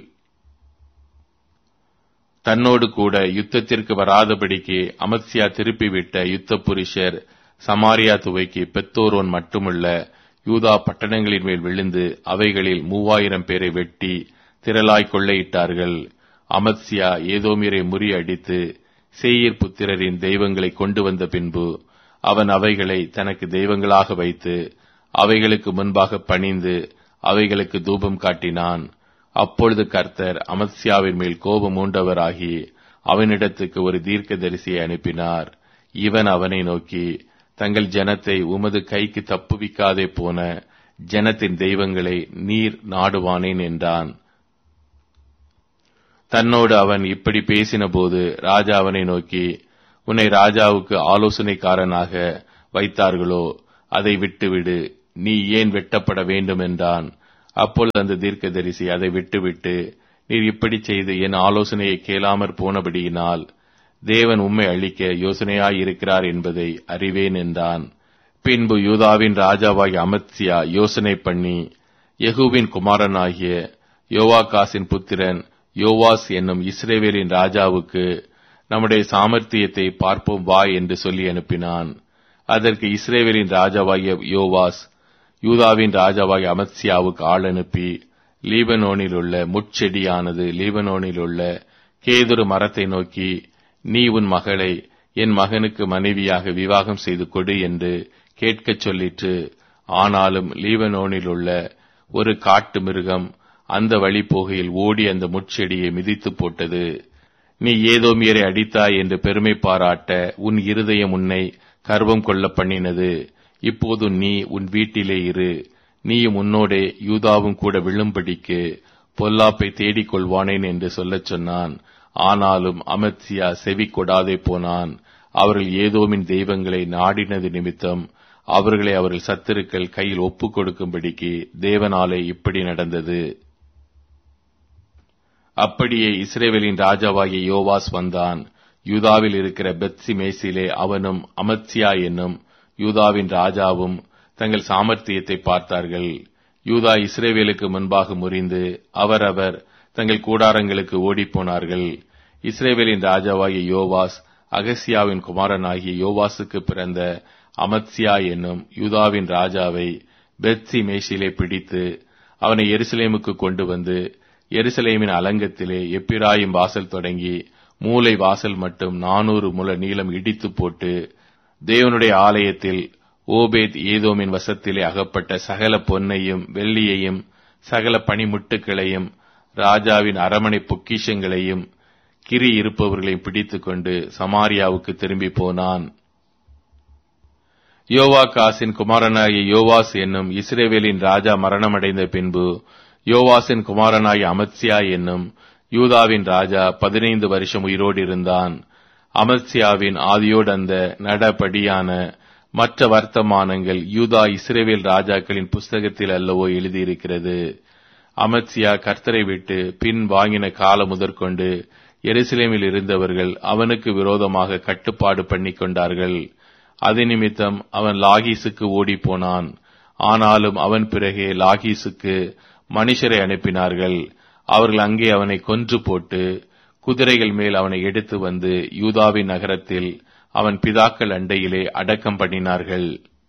S1: தன்னோடு கூட யுத்தத்திற்கு வராதபடிக்கு அமத்சியா திருப்பிவிட்ட யுத்த புருஷர் சமாரியா துவைக்கு பெத்தோரோன் மட்டுமல்ல யூதா பட்டணங்களின் மேல் விழுந்து அவைகளில் மூவாயிரம் பேரை வெட்டி திரளாய் கொள்ளையிட்டார்கள். அமத்சியா ஏதோமிரை முறியடித்து சேயீர் புத்திரரின் தெய்வங்களை கொண்டு வந்த பின்பு அவன் அவைகளை தனக்கு தெய்வங்களாக வைத்து அவைகளுக்கு முன்பாக பணிந்து அவைகளுக்கு தூபம் காட்டினான். அப்பொழுது கர்த்தர் அமத்சியாவின் மேல் கோபம் மூண்டவராகி அவனிடத்துக்கு ஒரு தீர்க்கதரிசியை அனுப்பினார். இவன் அவனை நோக்கி, தங்கள் ஜனத்தை உமது கைக்கு தப்புவிக்காதே போன ஜனத்தின் தெய்வங்களை நீர் நாடுவானேன் என்றான். தன்னோடு அவன் இப்படி பேசின போது ராஜா அவனை நோக்கி, உன்னை ராஜாவுக்கு ஆலோசனைக்காரனாக வைத்தார்களோ? அதை விட்டுவிடு, நீ ஏன் வெட்டப்பட வேண்டும் என்றான். அப்பொழுது அந்த தீர்க்கதரிசி அதை விட்டுவிட்டு, நீர் இப்படி செய்து என் ஆலோசனையை கேளாமற் போனபடியினால் தேவன் உம்மை அழிக்க யோசனையாயிருக்கிறார் என்பதை அறிவேன் என்றான். பின்பு யூதாவின் ராஜாவாகிய அமத்சியா யோசனை பண்ணி யெகூவின் குமாரனாகிய யோவாகாசின் புத்திரன் யோவாஸ் என்னும் இஸ்ரவேலின் ராஜாவுக்கு நம்முடைய சாமர்த்தியத்தை பார்ப்போம் வா என்று சொல்லி அனுப்பினான். அதற்கு இஸ்ரவேலின் ராஜாவாகிய யோவாஸ் யூதாவின் ராஜாவாகிய அமத்சியாவுக்கு ஆள் அனுப்பி, லீபனோனில் உள்ள முட்செடியானது லீபனோனில் உள்ள கேதுரு மரத்தை நோக்கி, நீ உன் மகளை என் மகனுக்கு மனைவியாக விவாகம் செய்து கொடு என்று கேட்கச் சொல்லிற்று. ஆனாலும் லீபனோனில் உள்ள ஒரு காட்டு மிருகம் அந்த வழி போகையில் ஓடி அந்த முட்செடியை மிதித்து போட்டது. நீ ஏதோமியரை அடித்தாய் என்று பெருமை பாராட்ட உன் இருதயம் உன்னை கர்வம் கொள்ள பண்ணினது. இப்போது நீ உன் வீட்டிலே இரு, நீயும் உன்னோடே யூதாவும் கூட விழும்படிக்கு பொல்லாப்பை தேடிக் கொள்வானேன் என்று சொல்லச் சொன்னான். ஆனாலும் அமத்சியா செவி கொடாதே போனான். அவர்கள் ஏதோமின் தெய்வங்களை நாடினது நிமித்தம் அவர்களை அவர்கள் சத்துருக்கள் கையில் ஒப்புக் கொடுக்கும்படிக்கு தேவனாலே இப்படி நடந்தது. அப்படியே இஸ்ரவேலின் ராஜாவாகிய யோவாஸ் வந்தான். யூதாவில் இருக்கிற பெத்சி மேசிலே அவனும் அமத்சியா என்னும் யூதாவின் ராஜாவும் தங்கள் சாமர்த்தியத்தை பார்த்தார்கள். யூதா இஸ்ரவேலுக்கு முன்பாக முறிந்து அவரவர் தங்கள் கூடாரங்களுக்கு ஓடிப்போனார்கள். இஸ்ரவேலின் ராஜாவாகிய யோவாஸ் அகசியாவின் குமாரனாகிய யோவாசுக்கு பிறந்த அமத்சியா என்னும் யூதாவின் ராஜாவை பெத்சி மேஷிலே பிடித்து அவனை எருசலேமுக்கு கொண்டு வந்து எருசலேமின் அலங்கத்திலே எப்பிராயிம் வாசல் தொடங்கி மூலை வாசல் மட்டும் நானூறு முழ நீளம் இடித்து போட்டு தேவனுடைய ஆலயத்தில் ஓபேத் ஏதோமின் வசத்திலே அகப்பட்ட சகல பொன்னையும் வெள்ளியையும் சகல பனிமுட்டுகளையும் ராஜாவின் அரமனை பொக்கிஷங்களையும் கிரி இருப்பவர்களையும் பிடித்துக் கொண்டு சமாரியாவுக்கு திரும்பி போனான். யோவாகாசின் குமாரனாகிய யோவாஸ் என்னும் இஸ்ரவேலின் ராஜா மரணமடைந்த பின்பு யோவாசின் குமாரனாகிய அமத்சியா என்னும் யூதாவின் ராஜா பதினைந்து வருஷம் உயிரோடு இருந்தான். அமத்சியாவின் ஆதியோடு அந்த நடபடியான மற்ற வர்த்தமானங்கள் யூதா இஸ்ரவேல் ராஜாக்களின் புஸ்தகத்தில் அல்லவோ எழுதியிருக்கிறது. அமத்சியா கர்த்தரை விட்டு பின் வாங்கின காலம் முதற்கொண்டு எருசலேமில் இருந்தவர்கள் அவனுக்கு விரோதமாக கட்டுப்பாடு பண்ணிக் கொண்டார்கள். அது நிமித்தம் அவன் லாகீசுக்கு ஓடிப்போனான். ஆனாலும் அவன் பிறகே லாகீசுக்கு மனுஷரை அனுப்பினார்கள். அவர்கள் அங்கே அவனை கொன்று போட்டு குதிரைகள் மேல் அவனை எடுத்து வந்து யூதாவின் நகரத்தில் அவன் பிதாக்கள் அண்டையிலே அடக்கம் பண்ணினார்கள்.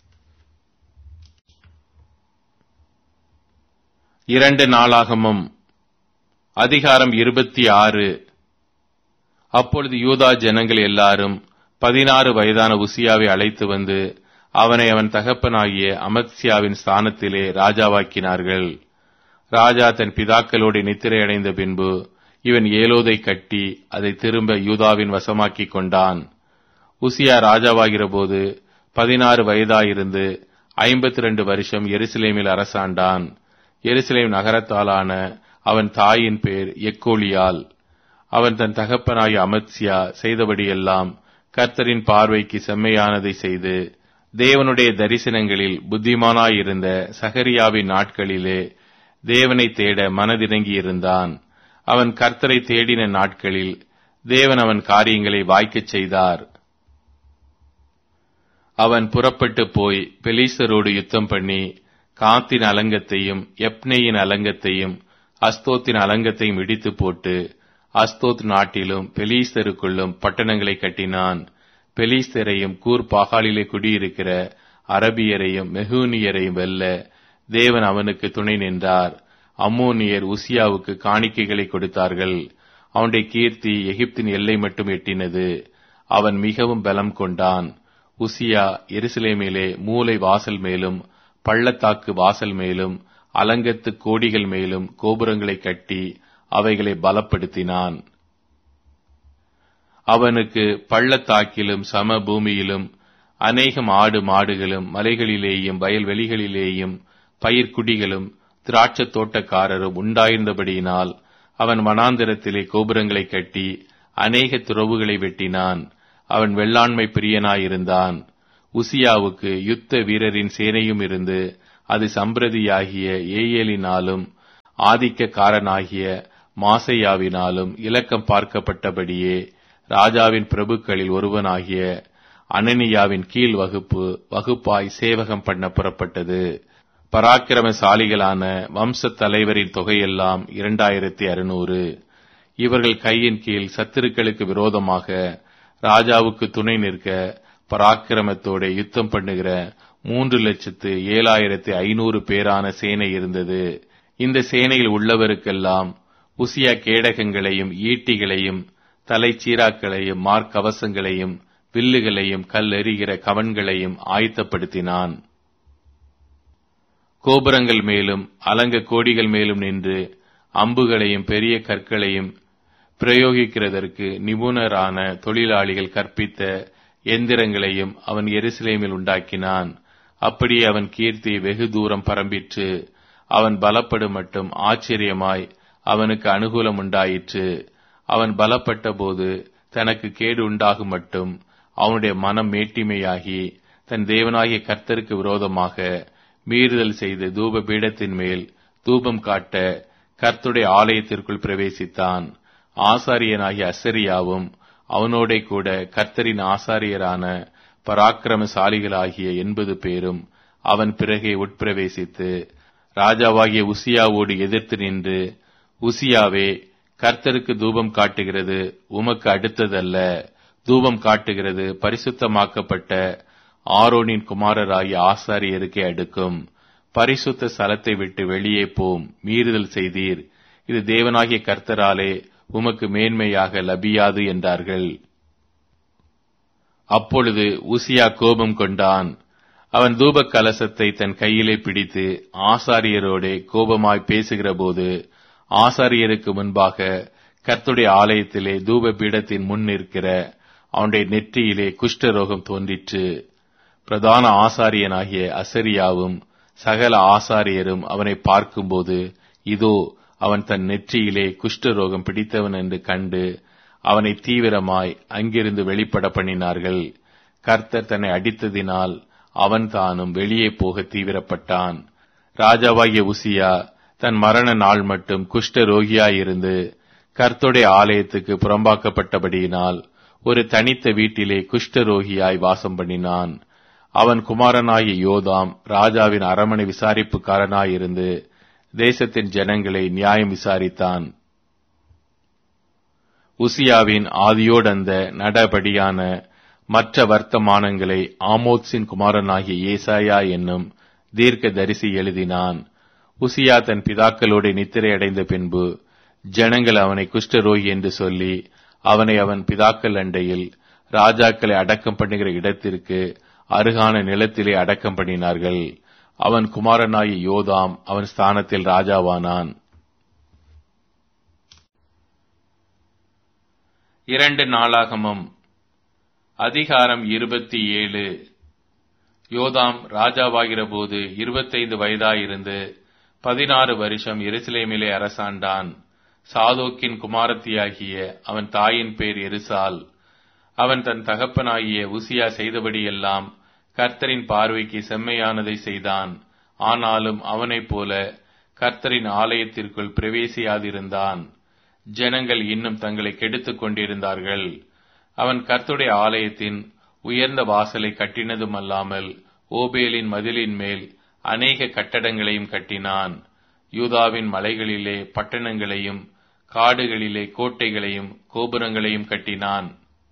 S1: இரண்டு நாளாகமம் அதிகாரம் இருபத்தி ஆறு. அப்பொழுது யூதா ஜனங்கள் எல்லாரும் பதினாறு வயதான உசியாவை அழைத்து வந்து அவனை அவன் தகப்பனாகிய அமத்சியாவின் ஸ்தானத்திலே ராஜாவாக்கினார்கள். ராஜா தன் பிதாக்களோடு நித்திரை அடைந்த பின்பு இவன் ஏலோதை கட்டி அதை திரும்ப யூதாவின் வசமாக்கிக் கொண்டான். உசியா ராஜாவாகிற போது பதினாறு வயதாயிருந்து ஐம்பத்தி இரண்டு வருஷம் எருசலேமில் அரசாண்டான். எருசலேம் நகரத்தாலான அவன் தாயின் பேர் எக்கோலியால். அவன் தன் தகப்பனாகிய அமத்சியா செய்தபடியெல்லாம் கர்த்தரின் பார்வைக்கு செம்மையானதை செய்து தேவனுடைய தரிசனங்களில் புத்திமானாயிருந்த சகரியாவின் நாட்களிலே தேவனை தேட மனதிறங்கியிருந்தான். அவன் கர்த்தரை தேடின நாட்களில் தேவன் அவன் காரியங்களை வாய்க்கச் செய்தார். அவன் புறப்பட்டு போய் பெலிஸ்தரோடு யுத்தம் பண்ணி காத்தின் அலங்கத்தையும் எப்னேயின் அலங்கத்தையும் அஸ்தோத்தின் அலங்கத்தையும் இடித்து போட்டு அஸ்தோத் நாட்டிலும் பெலிஸ்தருக்குள்ளும் பட்டணங்களை கட்டினான். பெலிஸ்தரையும் கூர் பாகாலிலே குடியிருக்கிற அரபியரையும் மெகூனியரையும் வெல்ல தேவன் அவனுக்கு துணை நின்றார். அம்மோனியர் உசியாவுக்கு காணிக்கைகளை கொடுத்தார்கள். அவனுடைய கீர்த்தி எகிப்தின் எல்லை மட்டும் எட்டினது. அவன் மிகவும் பலம் கொண்டான். உசியா எருசலேமிலே மூலை வாசல் மேலும் பள்ளத்தாக்கு வாசல் மேலும் அலங்கத்து கோடிகள் மேலும் கோபுரங்களை கட்டி அவைகளை பலப்படுத்தினான். அவனுக்கு பள்ளத்தாக்கிலும் சம பூமியிலும் அநேகம் ஆடு மாடுகளும் மலைகளிலேயும் வயல்வெளிகளிலேயும் பயிர்க்குடிகளும் திராட்சத் தோட்டக்காரரும் உண்டாயிருந்தபடியினால் அவன் வனாந்திரத்திலே கோபுரங்களை கட்டி அநேக துறவுகளை வெட்டினான். அவன் வெள்ளாண்மை பிரியனாயிருந்தான். உசியாவுக்கு யுத்த வீரரின் சேனையும் இருந்து அது சம்பிரதியாகிய ஏயேலினாலும் ஆதிக்கக்காரனாகிய மாசையாவினாலும் இலக்கம் பார்க்கப்பட்டபடியே ராஜாவின் பிரபுக்களில் ஒருவனாகிய அனனியாவின் கீழ் வகுப்பு வகுப்பாய் சேவகம் பண்ண புறப்பட்டது. பராக்கிரமசாலிகளான வம்ச தலைவரின் தொகையெல்லாம் இரண்டாயிரத்தி அறுநூறு. இவர்கள் கையின் கீழ் சத்துருக்களுக்கு விரோதமாக ராஜாவுக்கு துணை நிற்க பராக்கிரமத்தோட யுத்தம் பண்ணுகிற மூன்று லட்சத்து ஏழாயிரத்தி ஐநூறு பேரான சேனை இருந்தது. இந்த சேனையில் உள்ளவருக்கெல்லாம் உசியா கேடகங்களையும் ஈட்டிகளையும் தலைச்சீராக்களையும் மார்க்கவசங்களையும் வில்லுகளையும் கல்லெறிகிற கவன்களையும் ஆயத்தப்படுத்தினான். கோபுரங்கள் மேலும் அலங்க கோடிகள் மேலும் நின்று அம்புகளையும் பெரிய கற்களையும் பிரயோகிக்கிறதற்கு நிபுணரான தொழிலாளிகள் கற்பித்த எந்திரங்களையும் அவன் எருசலேமில் உண்டாக்கினான். அப்படியே அவன் கீர்த்தி வெகு தூரம் பரம்பிற்று. அவன் பலப்படும் மட்டும் ஆச்சரியமாய் அவனுக்கு அனுகூலம் உண்டாயிற்று. அவன் பலப்பட்ட போது தனக்கு கேடு உண்டாகும் மட்டும் அவனுடைய மனம் மேட்டிமையாகி தன் தேவனாகிய கர்த்தருக்கு விரோதமாக மீறுதல் செய்து தூப பீடத்தின் மேல் தூபம் காட்ட கர்த்தருடைய ஆலயத்திற்குள் பிரவேசித்தான். ஆசாரியனாகிய அசரியாவும் அவனோட கூட கர்த்தரின் ஆசாரியரான பராக்கிரமசாலிகளாகிய எண்பது பேரும் அவன் பிறகே உட்பிரவேசித்து ராஜாவாகிய உசியாவோடு எதிர்த்து நின்று, உசியாவே, கர்த்தருக்கு தூபம் காட்டுகிறது உமக்கு அடுத்ததல்ல. தூபம் காட்டுகிறது பரிசுத்தமாக்கப்பட்ட ஆரோனின் குமாரராகிய ஆசாரியருக்கே அடுக்கும். பரிசுத்த ஸ்தலத்தை விட்டு வெளியே போம், மீறுதல் செய்தீர். இது தேவனாகிய கர்த்தராலே உமக்கு மேன்மையாக லபியாது என்றார்கள். அப்பொழுது உசியா கோபம் கொண்டான். அவன் தூப கலசத்தை தன் கையிலே பிடித்து ஆசாரியரோடே கோபமாய் பேசுகிற போது ஆசாரியருக்கு முன்பாக கர்த்தருடைய ஆலயத்திலே தூப பீடத்தின் முன் நிற்கிற அவனுடைய நெற்றியிலே குஷ்டரோகம் தோன்றிற்று. பிரதான ஆசாரியனாகிய அசரியாவும் சகல ஆசாரியரும் அவனை பார்க்கும்போது, இதோ அவன் தன் நெற்றியிலே குஷ்டரோகம் பிடித்தவன் என்று கண்டு அவனை தீவிரமாய் அங்கிருந்து வெளிப்பட பண்ணினார்கள். கர்த்தர் தன்னை அடித்ததினால் அவன் தானும் வெளியே போக தீவிரப்பட்டான். ராஜாவாகிய உசியா தன் மரண நாள் மட்டும் குஷ்ட ரோகியாயிருந்து கர்த்தருடைய ஆலயத்துக்கு புறம்பாக்கப்பட்டபடியினால் ஒரு தனித்த வீட்டிலே குஷ்டரோகியாய் வாசம் பண்ணினான். அவன் குமாரனாகிய யோதாம் ராஜாவின் அரமனை விசாரிப்புக்காரனாயிருந்து தேசத்தின் ஜனங்களை நியாயம் விசாரித்தான். உசியாவின் ஆதியோடந்த நடபடியான மற்ற வர்த்தமானங்களை ஆமோத்சின் குமாரனாகிய ஏசாயா என்னும் தீர்க்க தரிசி எழுதினான். உசியா தன் பிதாக்களோடு நித்திரை அடைந்த பின்பு ஜனங்கள் அவனை குஷ்டரோகி என்று சொல்லி அவனை அவன் பிதாக்கள் அண்டையில் ராஜாக்களை அடக்கம் பண்ணுகிற இடத்திற்கு அருகான நிலத்திலே அடக்கம் பண்ணினார்கள். அவன் குமாரனாகிய யோதாம் அவன் ஸ்தானத்தில் ராஜாவானான். இரண்டு நாளாகமம் அதிகாரம் இருபத்தி ஏழு. யோதாம் ராஜாவாகிற போது இருபத்தைந்து வயதாயிருந்து பதினாறு வருஷம் எருசலேமிலே அரசாண்டான். சாதோக்கின் குமாரத்தியாகிய அவன் தாயின் பேர் எருசால். அவன் தன் தகப்பனாகிய உசியா செய்தபடியெல்லாம் கர்த்தரின் பார்வைக்கு செம்மையானதை செய்தான். ஆனாலும் அவனைப் போல கர்த்தரின் ஆலயத்திற்குள் பிரவேசியாதிருந்தான். ஜனங்கள் இன்னும் தங்களை கெடுத்துக் கொண்டிருந்தார்கள். அவன் கர்த்தருடைய ஆலயத்தின் உயர்ந்த வாசலை கட்டினதுமல்லாமல் ஓபேலின் மதிலின் மேல் அநேக கட்டடங்களையும் கட்டினான். யூதாவின் மலைகளிலே பட்டணங்களையும் காடுகளிலே கோட்டைகளையும் கோபுரங்களையும் கட்டினான்.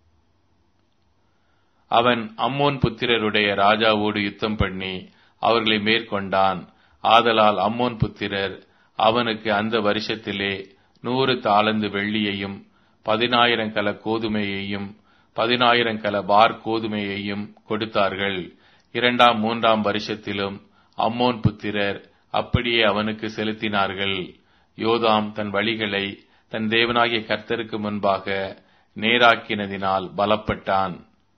S1: அவன் அம்மோன் புத்திரருடைய ராஜாவோடு யுத்தம் பண்ணி அவர்களை மேற்கொண்டான். ஆதலால் அம்மோன் புத்திரர் அவனுக்கு அந்த வருஷத்திலே நூறு தாலந்து வெள்ளியையும் பதினாயிரம் கல கோதுமையையும் பதினாயிரம் கல பார் கோதுமையையும் கொடுத்தார்கள். இரண்டாம் மூன்றாம் வருஷத்திலும் அம்மோன் புத்திரர் அப்படியே அவனுக்கு செலுத்தினார்கள். யோதாம் தன் வழிகளை தன் தேவனாகிய கர்த்தருக்கு முன்பாக நேராக்கினதினால் பலப்பட்டான்.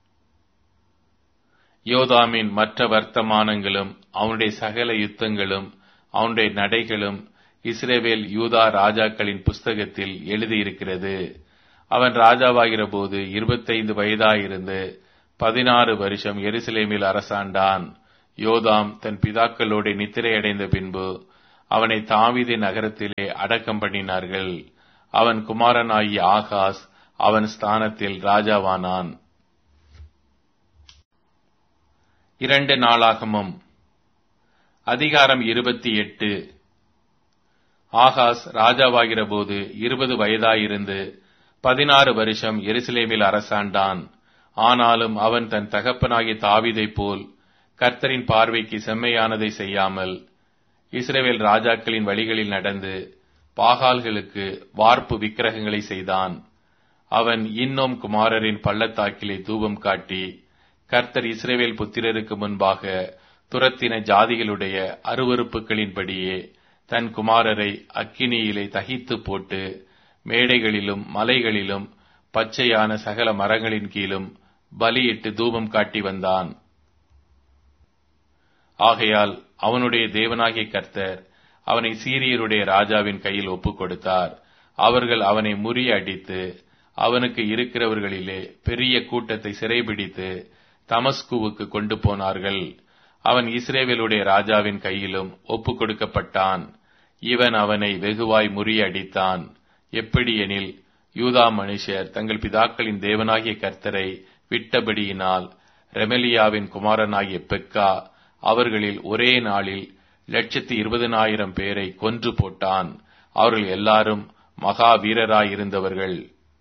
S1: யோதாமின் மற்ற வர்த்தமானங்களும் அவனுடைய சகல யுத்தங்களும் அவனுடைய நடைகளும் இஸ்ரவேல் யூதா ராஜாக்களின் புஸ்தகத்தில் எழுதியிருக்கிறது. அவன் ராஜாவாகிற போது இருபத்தைந்து வயதாயிருந்து பதினாறு வருஷம் எருசலேமில் அரசாண்டான். யோதாம் தன் பிதாக்களோடு நித்திரையடைந்த பின்பு அவனை தாவீது நகரத்திலே அடக்கம் பண்ணினார்கள். அவன் குமாரனாகிய ஆகாஸ் அவன் ஸ்தானத்தில் ராஜாவானான். இரண்டு நாளாகமம் அதிகாரம் இருபத்தி எட்டு. ஆகாஸ் ராஜாவாகிற போது இருபது வயதாயிருந்து பதினாறு வருஷம் எருசலேமில் அரசாண்டான். ஆனாலும் அவன் தன் தகப்பனாகிய தாவீதைப் போல் கர்த்தரின் பார்வைக்கு செம்மையானதை செய்யாமல் இஸ்ரவேல் ராஜாக்களின் வழிகளில் நடந்து பாகால்களுக்கு வார்ப்பு விக்கிரகங்களை செய்தான். அவன் இன்னும் குமாரரின் பள்ளத்தாக்கிலே தூபம் காட்டி கர்த்தர் இஸ்ரவேல் புத்திரருக்கு முன்பாக துரத்தின ஜாதிகளுடைய அருவருப்புகளின்படியே தன் குமாரரை அக்கினியிலே தகித்து போட்டு மேடைகளிலும் மலைகளிலும் பச்சையான சகல மரங்களின் கீழும் பலியிட்டு தூபம் காட்டி வந்தான். ஆகையால் அவனுடைய தேவனாகிய கர்த்தர் அவனை சீரியருடைய ராஜாவின் கையில் ஒப்புக் கொடுத்தார். அவர்கள் அவனை முறியடித்து அவனுக்கு இருக்கிறவர்களிலே பெரிய கூட்டத்தை சிறைபிடித்து தமஸ்குவுக்கு கொண்டு போனார்கள். அவன் இஸ்ரவேலுடைய ராஜாவின் கையிலும் ஒப்புக் கொடுக்கப்பட்டான். இவன் அவனை வெகுவாய் முறியடித்தான். எப்படியெனில் யூதா மனுஷர் தங்கள் பிதாக்களின் தேவனாகிய கர்த்தரை விட்டபடியினால் ரெமலியாவின் குமாரனாகிய பெக்கா அவர்களில் ஒரே நாளில் லட்சத்தி இருபதனாயிரம் பேரை கொன்று போட்டான். அவர்கள் எல்லாரும் மகா வீரராயிருந்தவர்கள்.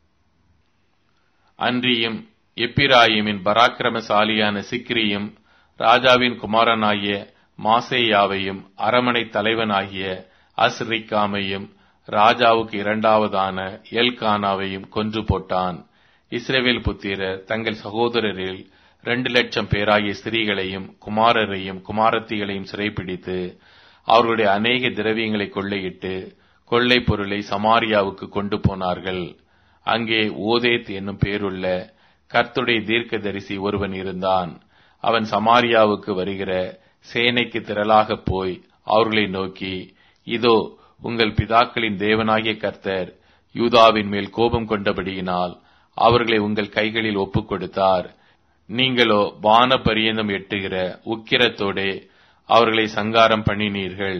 S1: அன்றியும் எப்பிராயிமின் பராக்கிரமசாலியான சிக்ரியும் ராஜாவின் குமாரனாகிய மாசேயாவையும் அரமனை தலைவனாகிய அஸ்ரிக்காமையும் ராஜாவுக்கு இரண்டாவதான எல்கானாவையும் கொன்று போட்டான். இஸ்ரவேல் புத்திரர் தங்கள் சகோதரரில் இரண்டு லட்சம் பேராகிய ஸ்திரீகளையும் குமாரரையும் குமாரத்திகளையும் சிறைப்பிடித்து அவர்களுடைய அநேக திரவியங்களை கொள்ளையிட்டு கொள்ளை பொருளை சமாரியாவுக்கு கொண்டு போனார்கள். அங்கே ஓதேத் என்னும் பேருள்ள கர்த்தருடைய தீர்க்கதரிசி ஒருவன் இருந்தான். அவன் சமாரியாவுக்கு வருகிற சேனைக்கு திரளாக போய் அவர்களை நோக்கி, இதோ உங்கள் பிதாக்களின் தேவனாகிய கர்த்தர் யூதாவின் மேல் கோபம் கொண்டபடியினால் அவர்களை உங்கள் கைகளில் ஒப்புக் கொடுத்தார். நீங்களோ வான பரியந்தம் எட்டுகிற உக்கிரத்தோடே அவர்களை சங்காரம் பண்ணினீர்கள்.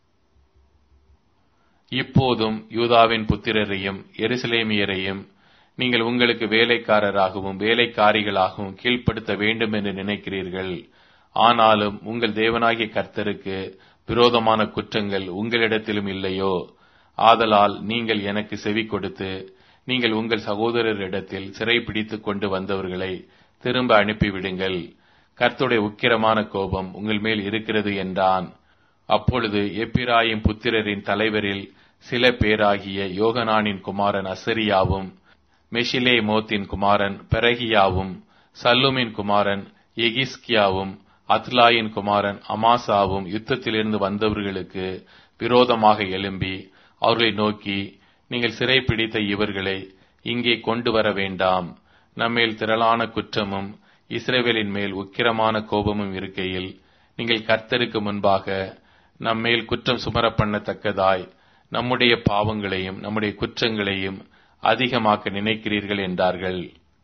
S1: இப்போதும் யூதாவின் புத்திரரையும் எருசலேமியரையும் நீங்கள் உங்களுக்கு வேலைக்காரராகவும் வேலைக்காரிகளாகவும் கீழ்ப்படுத்த வேண்டும் என்று நினைக்கிறீர்கள். ஆனாலும் உங்கள் தேவனாகிய கர்த்தருக்கு விரோதமான குற்றங்கள் உங்களிடத்திலும் இல்லையோ? ஆதலால் நீங்கள் எனக்கு செவி கொடுத்து நீங்கள் உங்கள் சகோதரரிடத்தில் சிறை பிடித்துக் கொண்டு வந்தவர்களை திரும்ப அனுப்பிவிடுங்கள். கர்த்தருடைய உக்கிரமான கோபம் உங்கள் மேல் இருக்கிறது என்றான். அப்பொழுது எப்பிராயிம் புத்திரரின் தலைவரில் சில பேராகிய யோகனானின் குமாரன் அசரியாவும் மெஷிலே மோத்தின் குமாரன் பெரகியாவும் சல்லுமின் குமாரன் எகிஸ்கியாவும் அத்லாயின் குமாரன் அமாசாவும் யுத்தத்திலிருந்து வந்தவர்களுக்கு விரோதமாக எழும்பி அவர்களை நோக்கி, நீங்கள் சிறைப்பிடித்த இவர்களை இங்கே கொண்டு வர வேண்டாம். நம்மேல் திரளான குற்றமும் இஸ்ரவேலின் மேல் உக்கிரமான கோபமும் இருக்கையில் நீங்கள் கர்த்தருக்கு முன்பாக நம்மேல் குற்றம் சுமர பண்ணத்தக்கதாய் நம்முடைய பாவங்களையும் நம்முடைய குற்றங்களையும் அதிகமாக்க நினைக்கிறீர்கள் என்றார்கள்.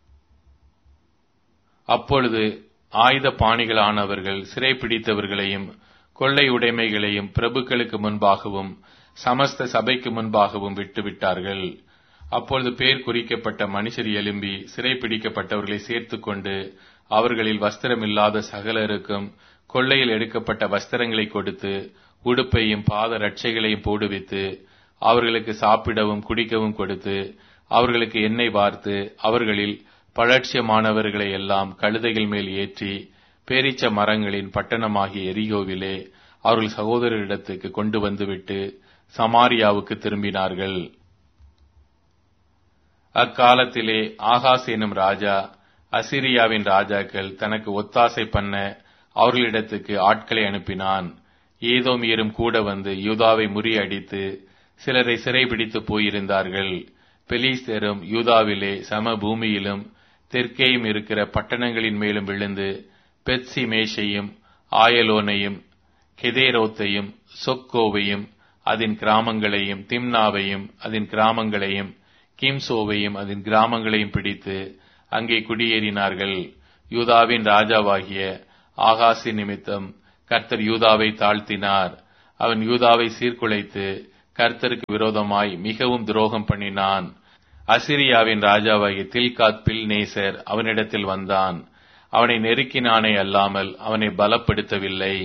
S1: அப்பொழுது ஆயுத பாணிகளானவர்கள் சிறைப்பிடித்தவர்களையும் கொள்ளை உடைமைகளையும் பிரபுக்களுக்கு முன்பாகவும் சமஸ்த சபைக்கு முன்பாகவும் விட்டுவிட்டார்கள். அப்பொழுது பேர் குறிக்கப்பட்ட மனுஷர் எழும்பி சிறைப்பிடிக்கப்பட்டவர்களை சேர்த்து கொண்டு அவர்களில் வஸ்திரமில்லாத சகலருக்கும் கொள்ளையில் எடுக்கப்பட்ட வஸ்திரங்களை கொடுத்து உடுப்பையும் பாத ரட்சைகளையும் போடுவித்து அவர்களுக்கு சாப்பிடவும் குடிக்கவும் கொடுத்து அவர்களுக்கு எண்ணெய் வார்த்து அவர்களில் பழட்சியமானவர்களை எல்லாம் கழுதைகள் மேல் ஏற்றி பேரீச்ச மரங்களின் பட்டணமாகிய எரிகோவிலே அவர்கள் சகோதரரிடத்துக்கு கொண்டு வந்துவிட்டு சமாரியாவுக்கு திரும்பினார்கள். அக்காலத்திலே ஆகாஸ் எனும் ராஜா அசிரியாவின் ராஜாக்கள் தனக்கு ஒத்தாசை பண்ண அவர்களிடத்துக்கு ஆட்களை அனுப்பினான். ஏதோமியரும் கூட வந்து யூதாவை முறியடித்து சிலரை சிறைபிடித்து போயிருந்தார்கள். பெலிஸ்தரும் யூதாவிலே சம பூமியிலும் தெற்கேயும் இருக்கிற பட்டணங்களின் மேலும் விழுந்து பெத்சி மேஷையும் ஆயலோனையும் கெதேரோத்தையும் சொக்கோவையும் அதன் கிராமங்களையும் திம்னாவையும் அதன் கிராமங்களையும் கிம்சோவையும் அதன் கிராமங்களையும் பிடித்து அங்கே குடியேறினார்கள். யூதாவின் ராஜாவாகிய ஆகாசின் நிமித்தம் கர்த்தர் யூதாவை தாழ்த்தினார். அவன் யூதாவை சீர்குலைத்து கர்த்தருக்கு விரோதமாய் மிகவும் துரோகம் பண்ணினான். அசிரியாவின் ராஜாவாகிய தில்காத் பில்நேசர் அவனிடத்தில் வந்தான். அவனை நெருக்கினானே அல்லாமல் அவனை பலப்படுத்தவில்லை.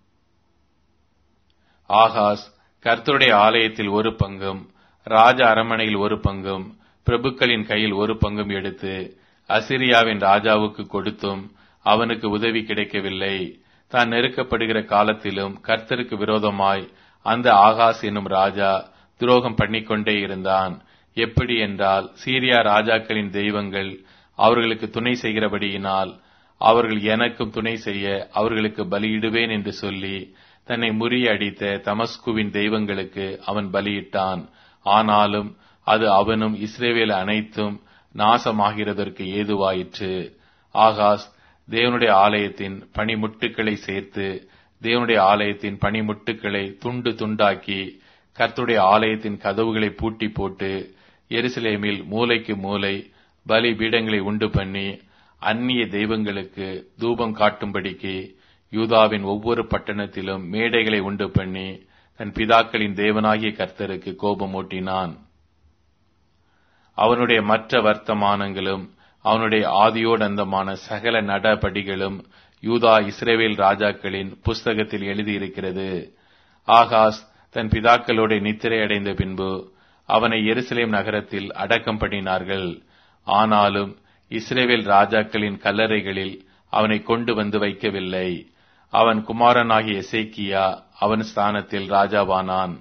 S1: ஆகாஸ் கர்த்தருடைய ஆலயத்தில் ஒரு பங்கும் ராஜ அரமனையில் ஒரு பங்கும் பிரபுக்களின் கையில் ஒரு பங்கும் எடுத்து அசிரியாவின் ராஜாவுக்கு கொடுத்தும் அவனுக்கு உதவி கிடைக்கவில்லை. தான் நெருக்கப்படுகிற காலத்திலும் கர்த்தருக்கு விரோதமாய் அந்த ஆகாஸ் என்னும் ராஜா துரோகம் பண்ணிக்கொண்டே இருந்தான். எப்படி என்றால், சீரியா ராஜாக்களின் தெய்வங்கள் அவர்களுக்கு துணை செய்கிறபடியினால் அவர்கள் எனக்கும் துணை செய்ய அவர்களுக்கு பலியிடுவேன் என்று சொல்லி தன்னை முறியடித்த தமஸ்குவின் தெய்வங்களுக்கு அவன் பலியிட்டான். ஆனாலும் அது அவனும் இஸ்ரவேல் அனைத்தும் நாசமாகிறதற்கு ஏதுவாயிற்று. ஆகாஸ் தேவனுடைய ஆலயத்தின் பனிமுட்டுக்களை சேர்த்து தேவனுடைய ஆலயத்தின் பனிமுட்டுக்களை துண்டு துண்டாக்கி கர்த்தருடைய ஆலயத்தின் கதவுகளை பூட்டி போட்டு எருசலேமில் மூலைக்கு மூலை பலி பீடங்களை உண்டு பண்ணி அந்நிய தெய்வங்களுக்கு தூபம் காட்டும்படிக்கு யூதாவின் ஒவ்வொரு பட்டணத்திலும் மேடைகளை உண்டு பண்ணி தன் பிதாக்களின் தேவனாகிய கர்த்தருக்கு கோபமூட்டினான். அவனுடைய மற்ற வர்த்தமானங்களும் அவனுடைய ஆதியோடந்தமான சகல நடபடிகளும் யூதா இஸ்ரவேல் ராஜாக்களின் புஸ்தகத்தில் எழுதியிருக்கிறது. ஆகாஸ் தன் பிதாக்களோட நித்திரை அடைந்த பின்பு அவனை எருசலேம் நகரத்தில் அடக்கம் பண்ணினார்கள். ஆனாலும் இஸ்ரவேல் ராஜாக்களின் கல்லறைகளில் அவனை கொண்டு வந்து வைக்கவில்லை. அவன் குமாரனாகிய எசேக்கியா அவன் ஸ்தானத்தில் ராஜாவானான்.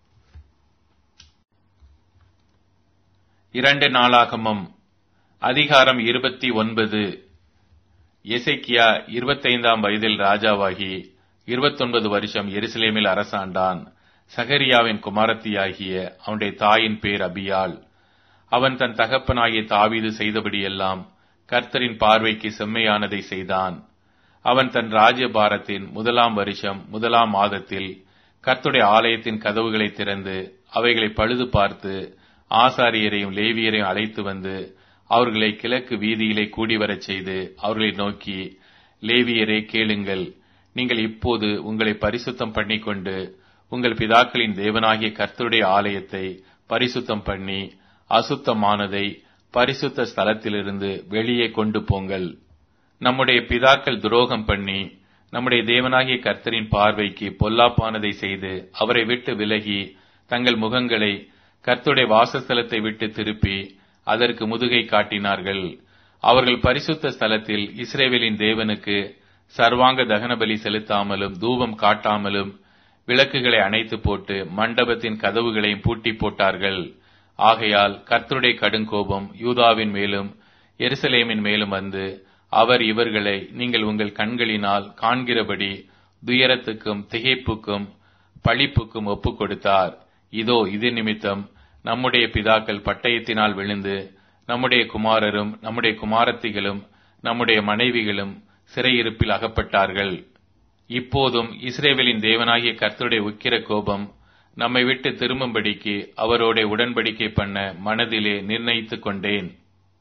S1: இரண்டு நாளாகமம் அதிகாரம் இருபத்தி ஒன்பது. எசேக்கியா இருபத்தைந்தாம் வயதில் ராஜாவாகி இருபத்தொன்பது வருஷம் எருசலேமில் அரசாண்டான். சகரியாவின் குமாரத்தியாகிய அவனுடைய தாயின் பேர் அபியாள். அவன் தன் தகப்பனாகிய தாவீது செய்தபடியெல்லாம் கர்த்தரின் பார்வைக்கு செம்மையானதை செய்தான். அவன் தன் ராஜ்யபாரத்தின் முதலாம் வருஷம் முதலாம் மாதத்தில் கர்த்தருடைய ஆலயத்தின் கதவுகளை திறந்து அவைகளை பழுது பார்த்து ஆசாரியரையும் லேவியரையும் அழைத்து வந்து அவர்களை கிழக்கு வீதியிலே கூடிவரச் செய்து அவர்களை நோக்கி, லேவியரே கேளுங்கள், நீங்கள் இப்போது உங்களை பரிசுத்தம் பண்ணிக்கொண்டு உங்கள் பிதாக்களின் தேவனாகிய கர்த்தருடைய ஆலயத்தை பரிசுத்தம் பண்ணி அசுத்தமானதை பரிசுத்த ஸ்தலத்திலிருந்து வெளியே கொண்டு போங்கள். நம்முடைய பிதாக்கள் துரோகம் பண்ணி நம்முடைய தேவனாகிய கர்த்தரின் பார்வைக்கு பொல்லாப்பானதை செய்து அவரை விட்டு விலகி தங்கள் முகங்களை கர்த்தருடைய வாசஸ்தலத்தை விட்டு திருப்பி அதற்கு முதுகை காட்டினார்கள். அவர்கள் பரிசுத்த ஸ்தலத்தில் இஸ்ரவேலின் தேவனுக்கு சர்வாங்க தகன பலி செலுத்தாமலும் தூபம் காட்டாமலும் விளக்குகளை அணைத்து போட்டு மண்டபத்தின் கதவுகளையும் பூட்டி போட்டார்கள். ஆகையால் கர்த்தருடைய கடுங்கோபம் யூதாவின் மேலும் எருசலேமின் மேலும் வந்து அவர் இவர்களை நீங்கள் உங்கள் கண்களினால் காண்கிறபடி துயரத்துக்கும் திகைப்புக்கும் பழிப்புக்கும் ஒப்புக் கொடுத்தார். இதோ இது நிமித்தம் நம்முடைய பிதாக்கள் பட்டயத்தினால் விழுந்து நம்முடைய குமாரரும் நம்முடைய குமாரத்திகளும் நம்முடைய மனைவிகளும் சிறையிருப்பில் அகப்பட்டார்கள். இப்போதும் இஸ்ரவேலின் தேவனாகிய கர்த்தருடைய உக்கிர கோபம் நம்மை விட்டு திரும்பும்படிக்கு அவரோட உடன்படிக்கை பண்ண மனதிலே நிர்ணயித்துக் கொண்டேன்.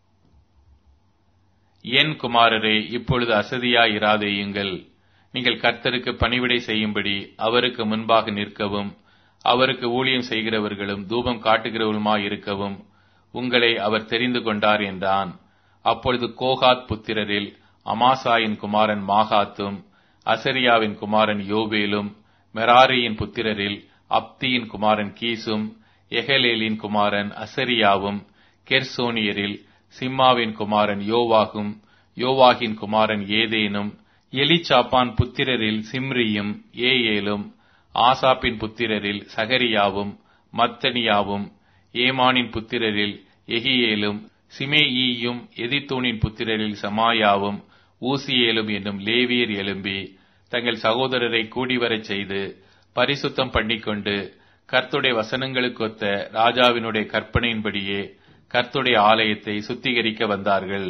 S1: என் குமாரரே, இப்பொழுது அசதியாயிராதேயுங்கள். நீங்கள் கர்த்தருக்கு பணிவிடை செய்யும்படி அவருக்கு முன்பாக நிற்கவும் அவருக்கு ஊழியம் செய்கிறவர்களும் தூபம் காட்டுகிறவர்களுமாய் இருக்கவும் உங்களை அவர் தெரிந்து கொண்டார் என்றான். அப்பொழுது கோகாத் புத்திரரில் அமாசாயின் குமாரன் மாகாத்தும் அசரியாவின் குமாரன் யோவேலும் மெராரியின் புத்திரரில் அப்தியின் குமாரன் கீசும் எஹலேலின் குமாரன் அசரியாவும் கெர்சோனியரில் சிம்மாவின் குமாரன் யோவாகும் யோவாகின் குமாரன் ஏதேனும் எலிச்சாப்பான் புத்திரரில் சிம்ரியும் ஏஏலும் ஆசாப்பின் புத்திரரில் சகரியாவும் மத்தனியாவும் ஏமானின் புத்திரரில் எகியேலும் சிமேயியும் எதித்தூனின் புத்திரரில் சமாயாவும் ஊசியேலும் என்னும் லேவியர் எழும்பி தங்கள் சகோதரரை கூடிவரச் செய்து பரிசுத்தம் பண்ணிக்கொண்டு கர்த்தருடைய வசனங்களுக்கொத்த ராஜாவினுடைய கற்பனையின்படியே கர்த்தருடைய ஆலயத்தை சுத்திகரிக்க வந்தார்கள்.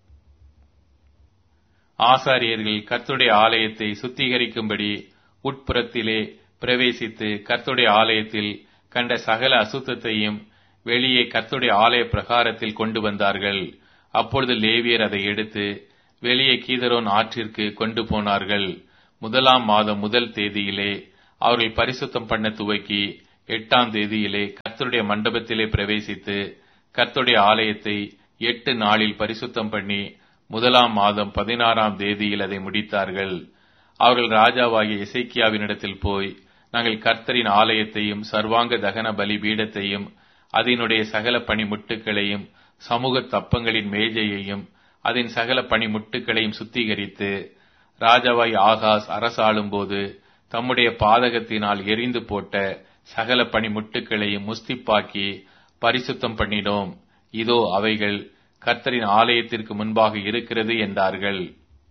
S1: ஆசாரியர்கள் கர்த்தருடைய ஆலயத்தை சுத்திகரிக்கும்படி உட்புறத்திலே பிரவேசித்து கர்த்தருடைய ஆலயத்தில் கண்ட சகல அசுத்தத்தையும் வெளியே கர்த்தருடைய ஆலய பிரகாரத்தில் கொண்டு வந்தார்கள். அப்பொழுது லேவியர் அதை எடுத்து வெளியே கீதரோன் ஆற்றிற்கு கொண்டு போனார்கள். முதலாம் மாதம் முதல் தேதியிலே அவர்கள் பரிசுத்தம் பண்ண துவக்கி எட்டாம் தேதியிலே கர்த்தருடைய மண்டபத்திலே பிரவேசித்து கர்த்தருடைய ஆலயத்தை எட்டு நாளில் பரிசுத்தம் பண்ணி முதலாம் மாதம் பதினாறாம் தேதியில் அதை முடித்தார்கள். அவர்கள் ராஜாவாகிய எசேக்கியாவினிடத்தில் போய், நாங்கள் கர்த்தரின் ஆலயத்தையும் சர்வாங்க தகன பலி பீடத்தையும் அதனுடைய சகல பணிமுட்டுகளையும் சமூக தப்பங்களின் மேஜையையும் அதன் சகல பணிமுட்டுகளையும் சுத்திகரித்து, ராஜாவாய் ஆகாஸ் அரசாளும் போது தம்முடைய பாதகத்தினால் எரிந்து போட்ட சகல பணிமுட்டுகளையும் முஸ்திப்பாக்கி பரிசுத்தம் பண்ணினோம். இதோ அவைகள் கர்த்தரின் ஆலயத்திற்கு முன்பாக இருக்கிறது என்றார்கள்.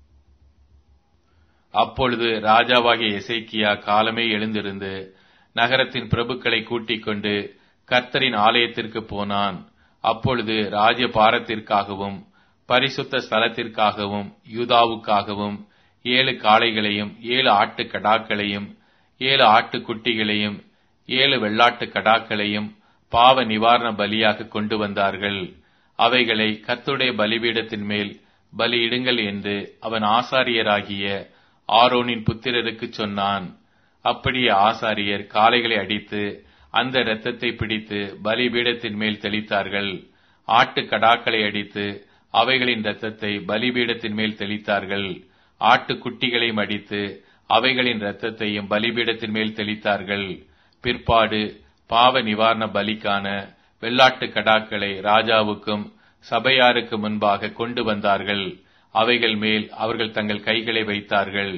S1: அப்பொழுது ராஜாவாகிய எசேக்கியா காலமே எழுந்திருந்து நகரத்தின் பிரபுக்களை கூட்டிக் கொண்டு கர்த்தரின் ஆலயத்திற்கு போனான். அப்பொழுது ராஜ்ய பாரத்திற்காகவும் பரிசுத்த ஸ்தலத்திற்காகவும் யூதாவுக்காகவும் ஏழு காளைகளையும் ஏழு ஆட்டு கடாக்களையும் ஏழு ஆட்டுக்குட்டிகளையும் ஏழு வெள்ளாட்டு கடாக்களையும் பாவ நிவாரண பலியாக கொண்டு வந்தார்கள். அவைகளை கர்த்தருடைய பலிபீடத்தின் மேல் பலியிடுங்கள் என்று அவன் ஆசாரியராகிய ஆரோனின் புத்திரருக்கு சொன்னான். அப்படியே ஆசாரியர் காளைகளை அடித்து அந்த இரத்தத்தை பிடித்து பலிபீடத்தின் மேல் தெளித்தார்கள். ஆட்டு கடாக்களை அடித்து அவைகளின் இரத்தத்தை பலிபீடத்தின் மேல் தெளித்தார்கள். ஆட்டுக்குட்டிகளையும் அடித்து அவைகளின் இரத்தத்தையும் பலிபீடத்தின் மேல் தெளித்தார்கள். பிற்பாடு பாவ நிவாரண பலிக்கான வெள்ளாட்டு கடாக்களை ராஜாவுக்கும் சபையாருக்கு முன்பாக கொண்டு வந்தார்கள். அவைகள் மேல் அவர்கள் தங்கள் கைகளை வைத்தார்கள்.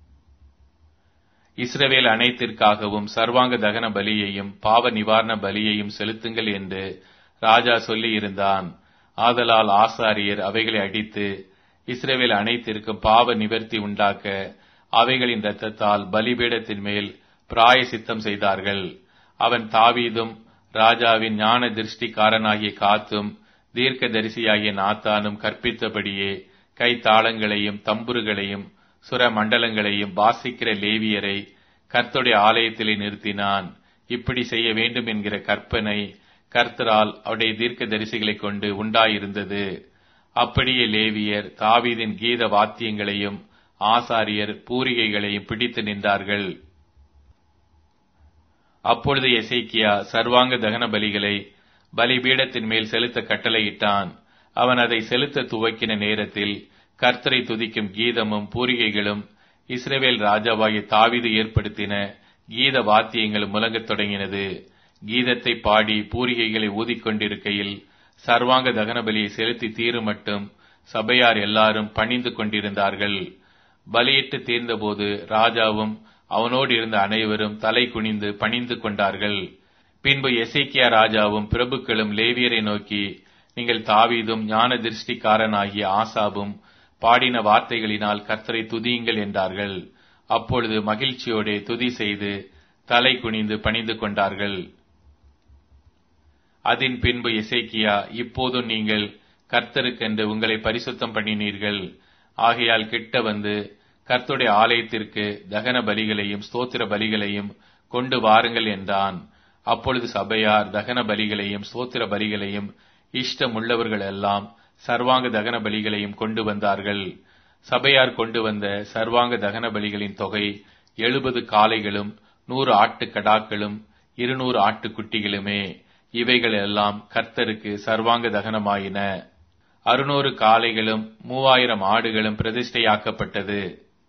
S1: இஸ்ரவேல் அனைத்திற்காகவும் சர்வாங்க தகன பலியையும் பாவ நிவாரண பலியையும் செலுத்துங்கள் என்று ராஜா சொல்லி இருந்தான். ஆதலால் ஆசாரியர் அவைகளை அடித்து இஸ்ரவேல் அனைத்திற்கும் பாவ நிவர்த்தி உண்டாக்க அவைகளின் இரத்தத்தால் பலிபீடத்தின் மேல் பிராயசித்தம் செய்தார்கள். அவன் தாவீதும் ராஜாவின் ஞான திருஷ்டிக்காரனாகிய காத்தும் தீர்க்க தரிசியாகிய நாத்தானும் கற்பித்தபடியே கைத்தாளங்களையும் தம்புருகளையும் சுர மண்டலங்களையும் வாசிக்கிற லேவியரை கர்த்தருடைய ஆலயத்திலே நிறுத்தினான். இப்படி செய்ய வேண்டும் என்கிற கற்பனை கர்த்தரால் அவருடைய தீர்க்க தரிசிகளை கொண்டு உண்டாயிருந்தது. அப்படியே லேவியர் தாவீதின் கீத வாத்தியங்களையும் ஆசாரியர் பூரிகைகளையும் பிடித்து நின்றார்கள். அப்பொழுது எசேக்கியா சர்வாங்க தகன பலிகளை பலிபீடத்தின் மேல் செலுத்த கட்டளையிட்டான். அவன் அதை செலுத்த துவக்கின நேரத்தில் கர்த்தரை துதிக்கும் கீதமும் பூரிகைகளும் இஸ்ரவேல் ராஜாவாகிய தாவீது ஏற்படுத்தின கீத வாத்தியங்களும் முழங்கத் தொடங்கினது. கீதத்தை பாடி பூரிகைகளை ஊதிக்கொண்டிருக்கையில் சர்வாங்க தகன பலியை செலுத்தி தீரும் மட்டும் சபையார் எல்லாரும் பணிந்து கொண்டிருந்தார்கள். பலியிட்டு தீர்ந்தபோது ராஜாவும் அவனோடு இருந்த அனைவரும் தலை குனிந்து பணிந்து கொண்டார்கள். பின்பு எசேக்கியா ராஜாவும் பிரபுக்களும் லேவியரை நோக்கி, நீங்கள் தாவீதும் ஞான திருஷ்டிக்காரனாகிய ஆசாபும் பாடின வார்த்தைகளினால் கர்த்தரை துதியுங்கள் என்றார்கள். அப்பொழுது மகிழ்ச்சியோടെ துதி செய்து தலை குனிந்து பணிந்து கொண்டார்கள். அதன் பின்பு எசேக்கியா, இப்போதும் நீங்கள் கர்த்தருக்கென்று உங்களை பரிசுத்தம் பண்ணினீர்கள். ஆகையால் கிட்ட வந்து கர்த்தருடைய ஆலயத்திற்கு தகன பலிகளையும் ஸ்தோத்திர பலிகளையும் கொண்டு வாருங்கள் என்றான். அப்பொழுது சபையார் தகன பலிகளையும் ஸ்தோத்திர பலிகளையும் இஷ்டமுள்ளவர்கள் எல்லாம் சர்வாங்க தகன பலிகளையும் கொண்டு வந்தார்கள். சபையார் கொண்டு வந்த சர்வாங்க தகன பலிகளின் தொகை எழுபது காளைகளும் நூறு ஆட்டு கடாக்களும் இருநூறு ஆட்டுக்குட்டிகளுமே. இவைகள் எல்லாம் கர்த்தருக்கு சர்வாங்க தகனமாயின. அறுநூறு காளைகளும் மூவாயிரம் ஆடுகளும் பிரதிஷ்டையாக்கப்பட்டது.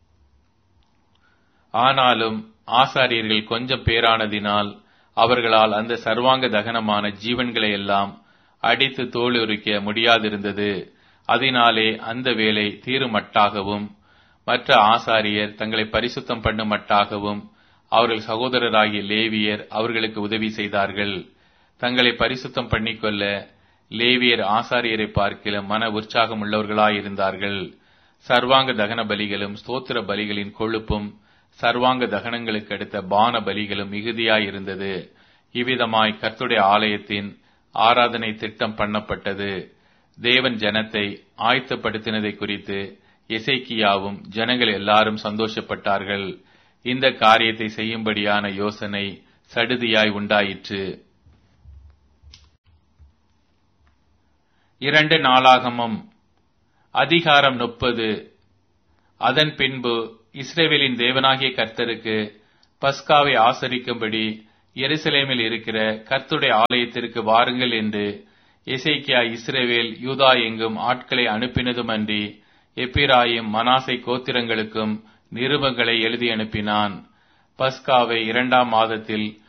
S1: ஆனாலும் ஆசாரியர்கள் கொஞ்சம் பேரானதினால் அவர்களால் அந்த சர்வாங்க தகனமான ஜீவன்களை எல்லாம் அடித்து தோலுரிக்க முடியாதிருந்தது. அதனாலே அந்த வேலை தீருமட்டாகவும் மற்ற ஆசாரியர் தங்களை பரிசுத்தம் பண்ணுமட்டாகவும் அவர்கள் சகோதரராகிய லேவியர் அவர்களுக்கு உதவி செய்தார்கள். தங்களை பரிசுத்தம் பண்ணிக்கொள்ள லேவியர் ஆசாரியரை பார்க்கிலும் மன உற்சாகம் உள்ளவர்களாயிருந்தார்கள். சர்வாங்க தகன பலிகளும் ஸ்தோத்திர பலிகளின் கொழுப்பும் சர்வாங்க தகனங்களுக்கு அடுத்த பான பலிகளும் மிகுதியாயிருந்தது. இவ்விதமாய் கர்த்தருடைய ஆலயத்தின் ஆராதனை திட்டம் பண்ணப்பட்டது. தேவன் ஜனத்தை ஆயத்தப்படுத்தினதை குறித்து எசேக்கியாவும் ஜனங்கள் எல்லாரும் சந்தோஷப்பட்டார்கள். இந்த காரியத்தை செய்யும்படியான யோசனை சடுதியாய் உண்டாயிற்று. இரண்டு நாளாகமம் அதிகாரம் முப்பது. அதன் பின்பு இஸ்ரவேலின் தேவனாகிய கர்த்தருக்கு பஸ்காவை ஆசரிக்கும்படி எருசலேமில் இருக்கிற கர்த்தருடைய ஆலயத்திற்கு வாருங்கள் என்று எசேக்கியா இஸ்ரவேல் யூதா எங்கும் ஆட்களை அனுப்பினதுமன்றி எப்பிராயிம் மனாசை கோத்திரங்களுக்கும் நிருபங்களை எழுதி அனுப்பினான். பஸ்காவை இரண்டாம் மாதத்தில்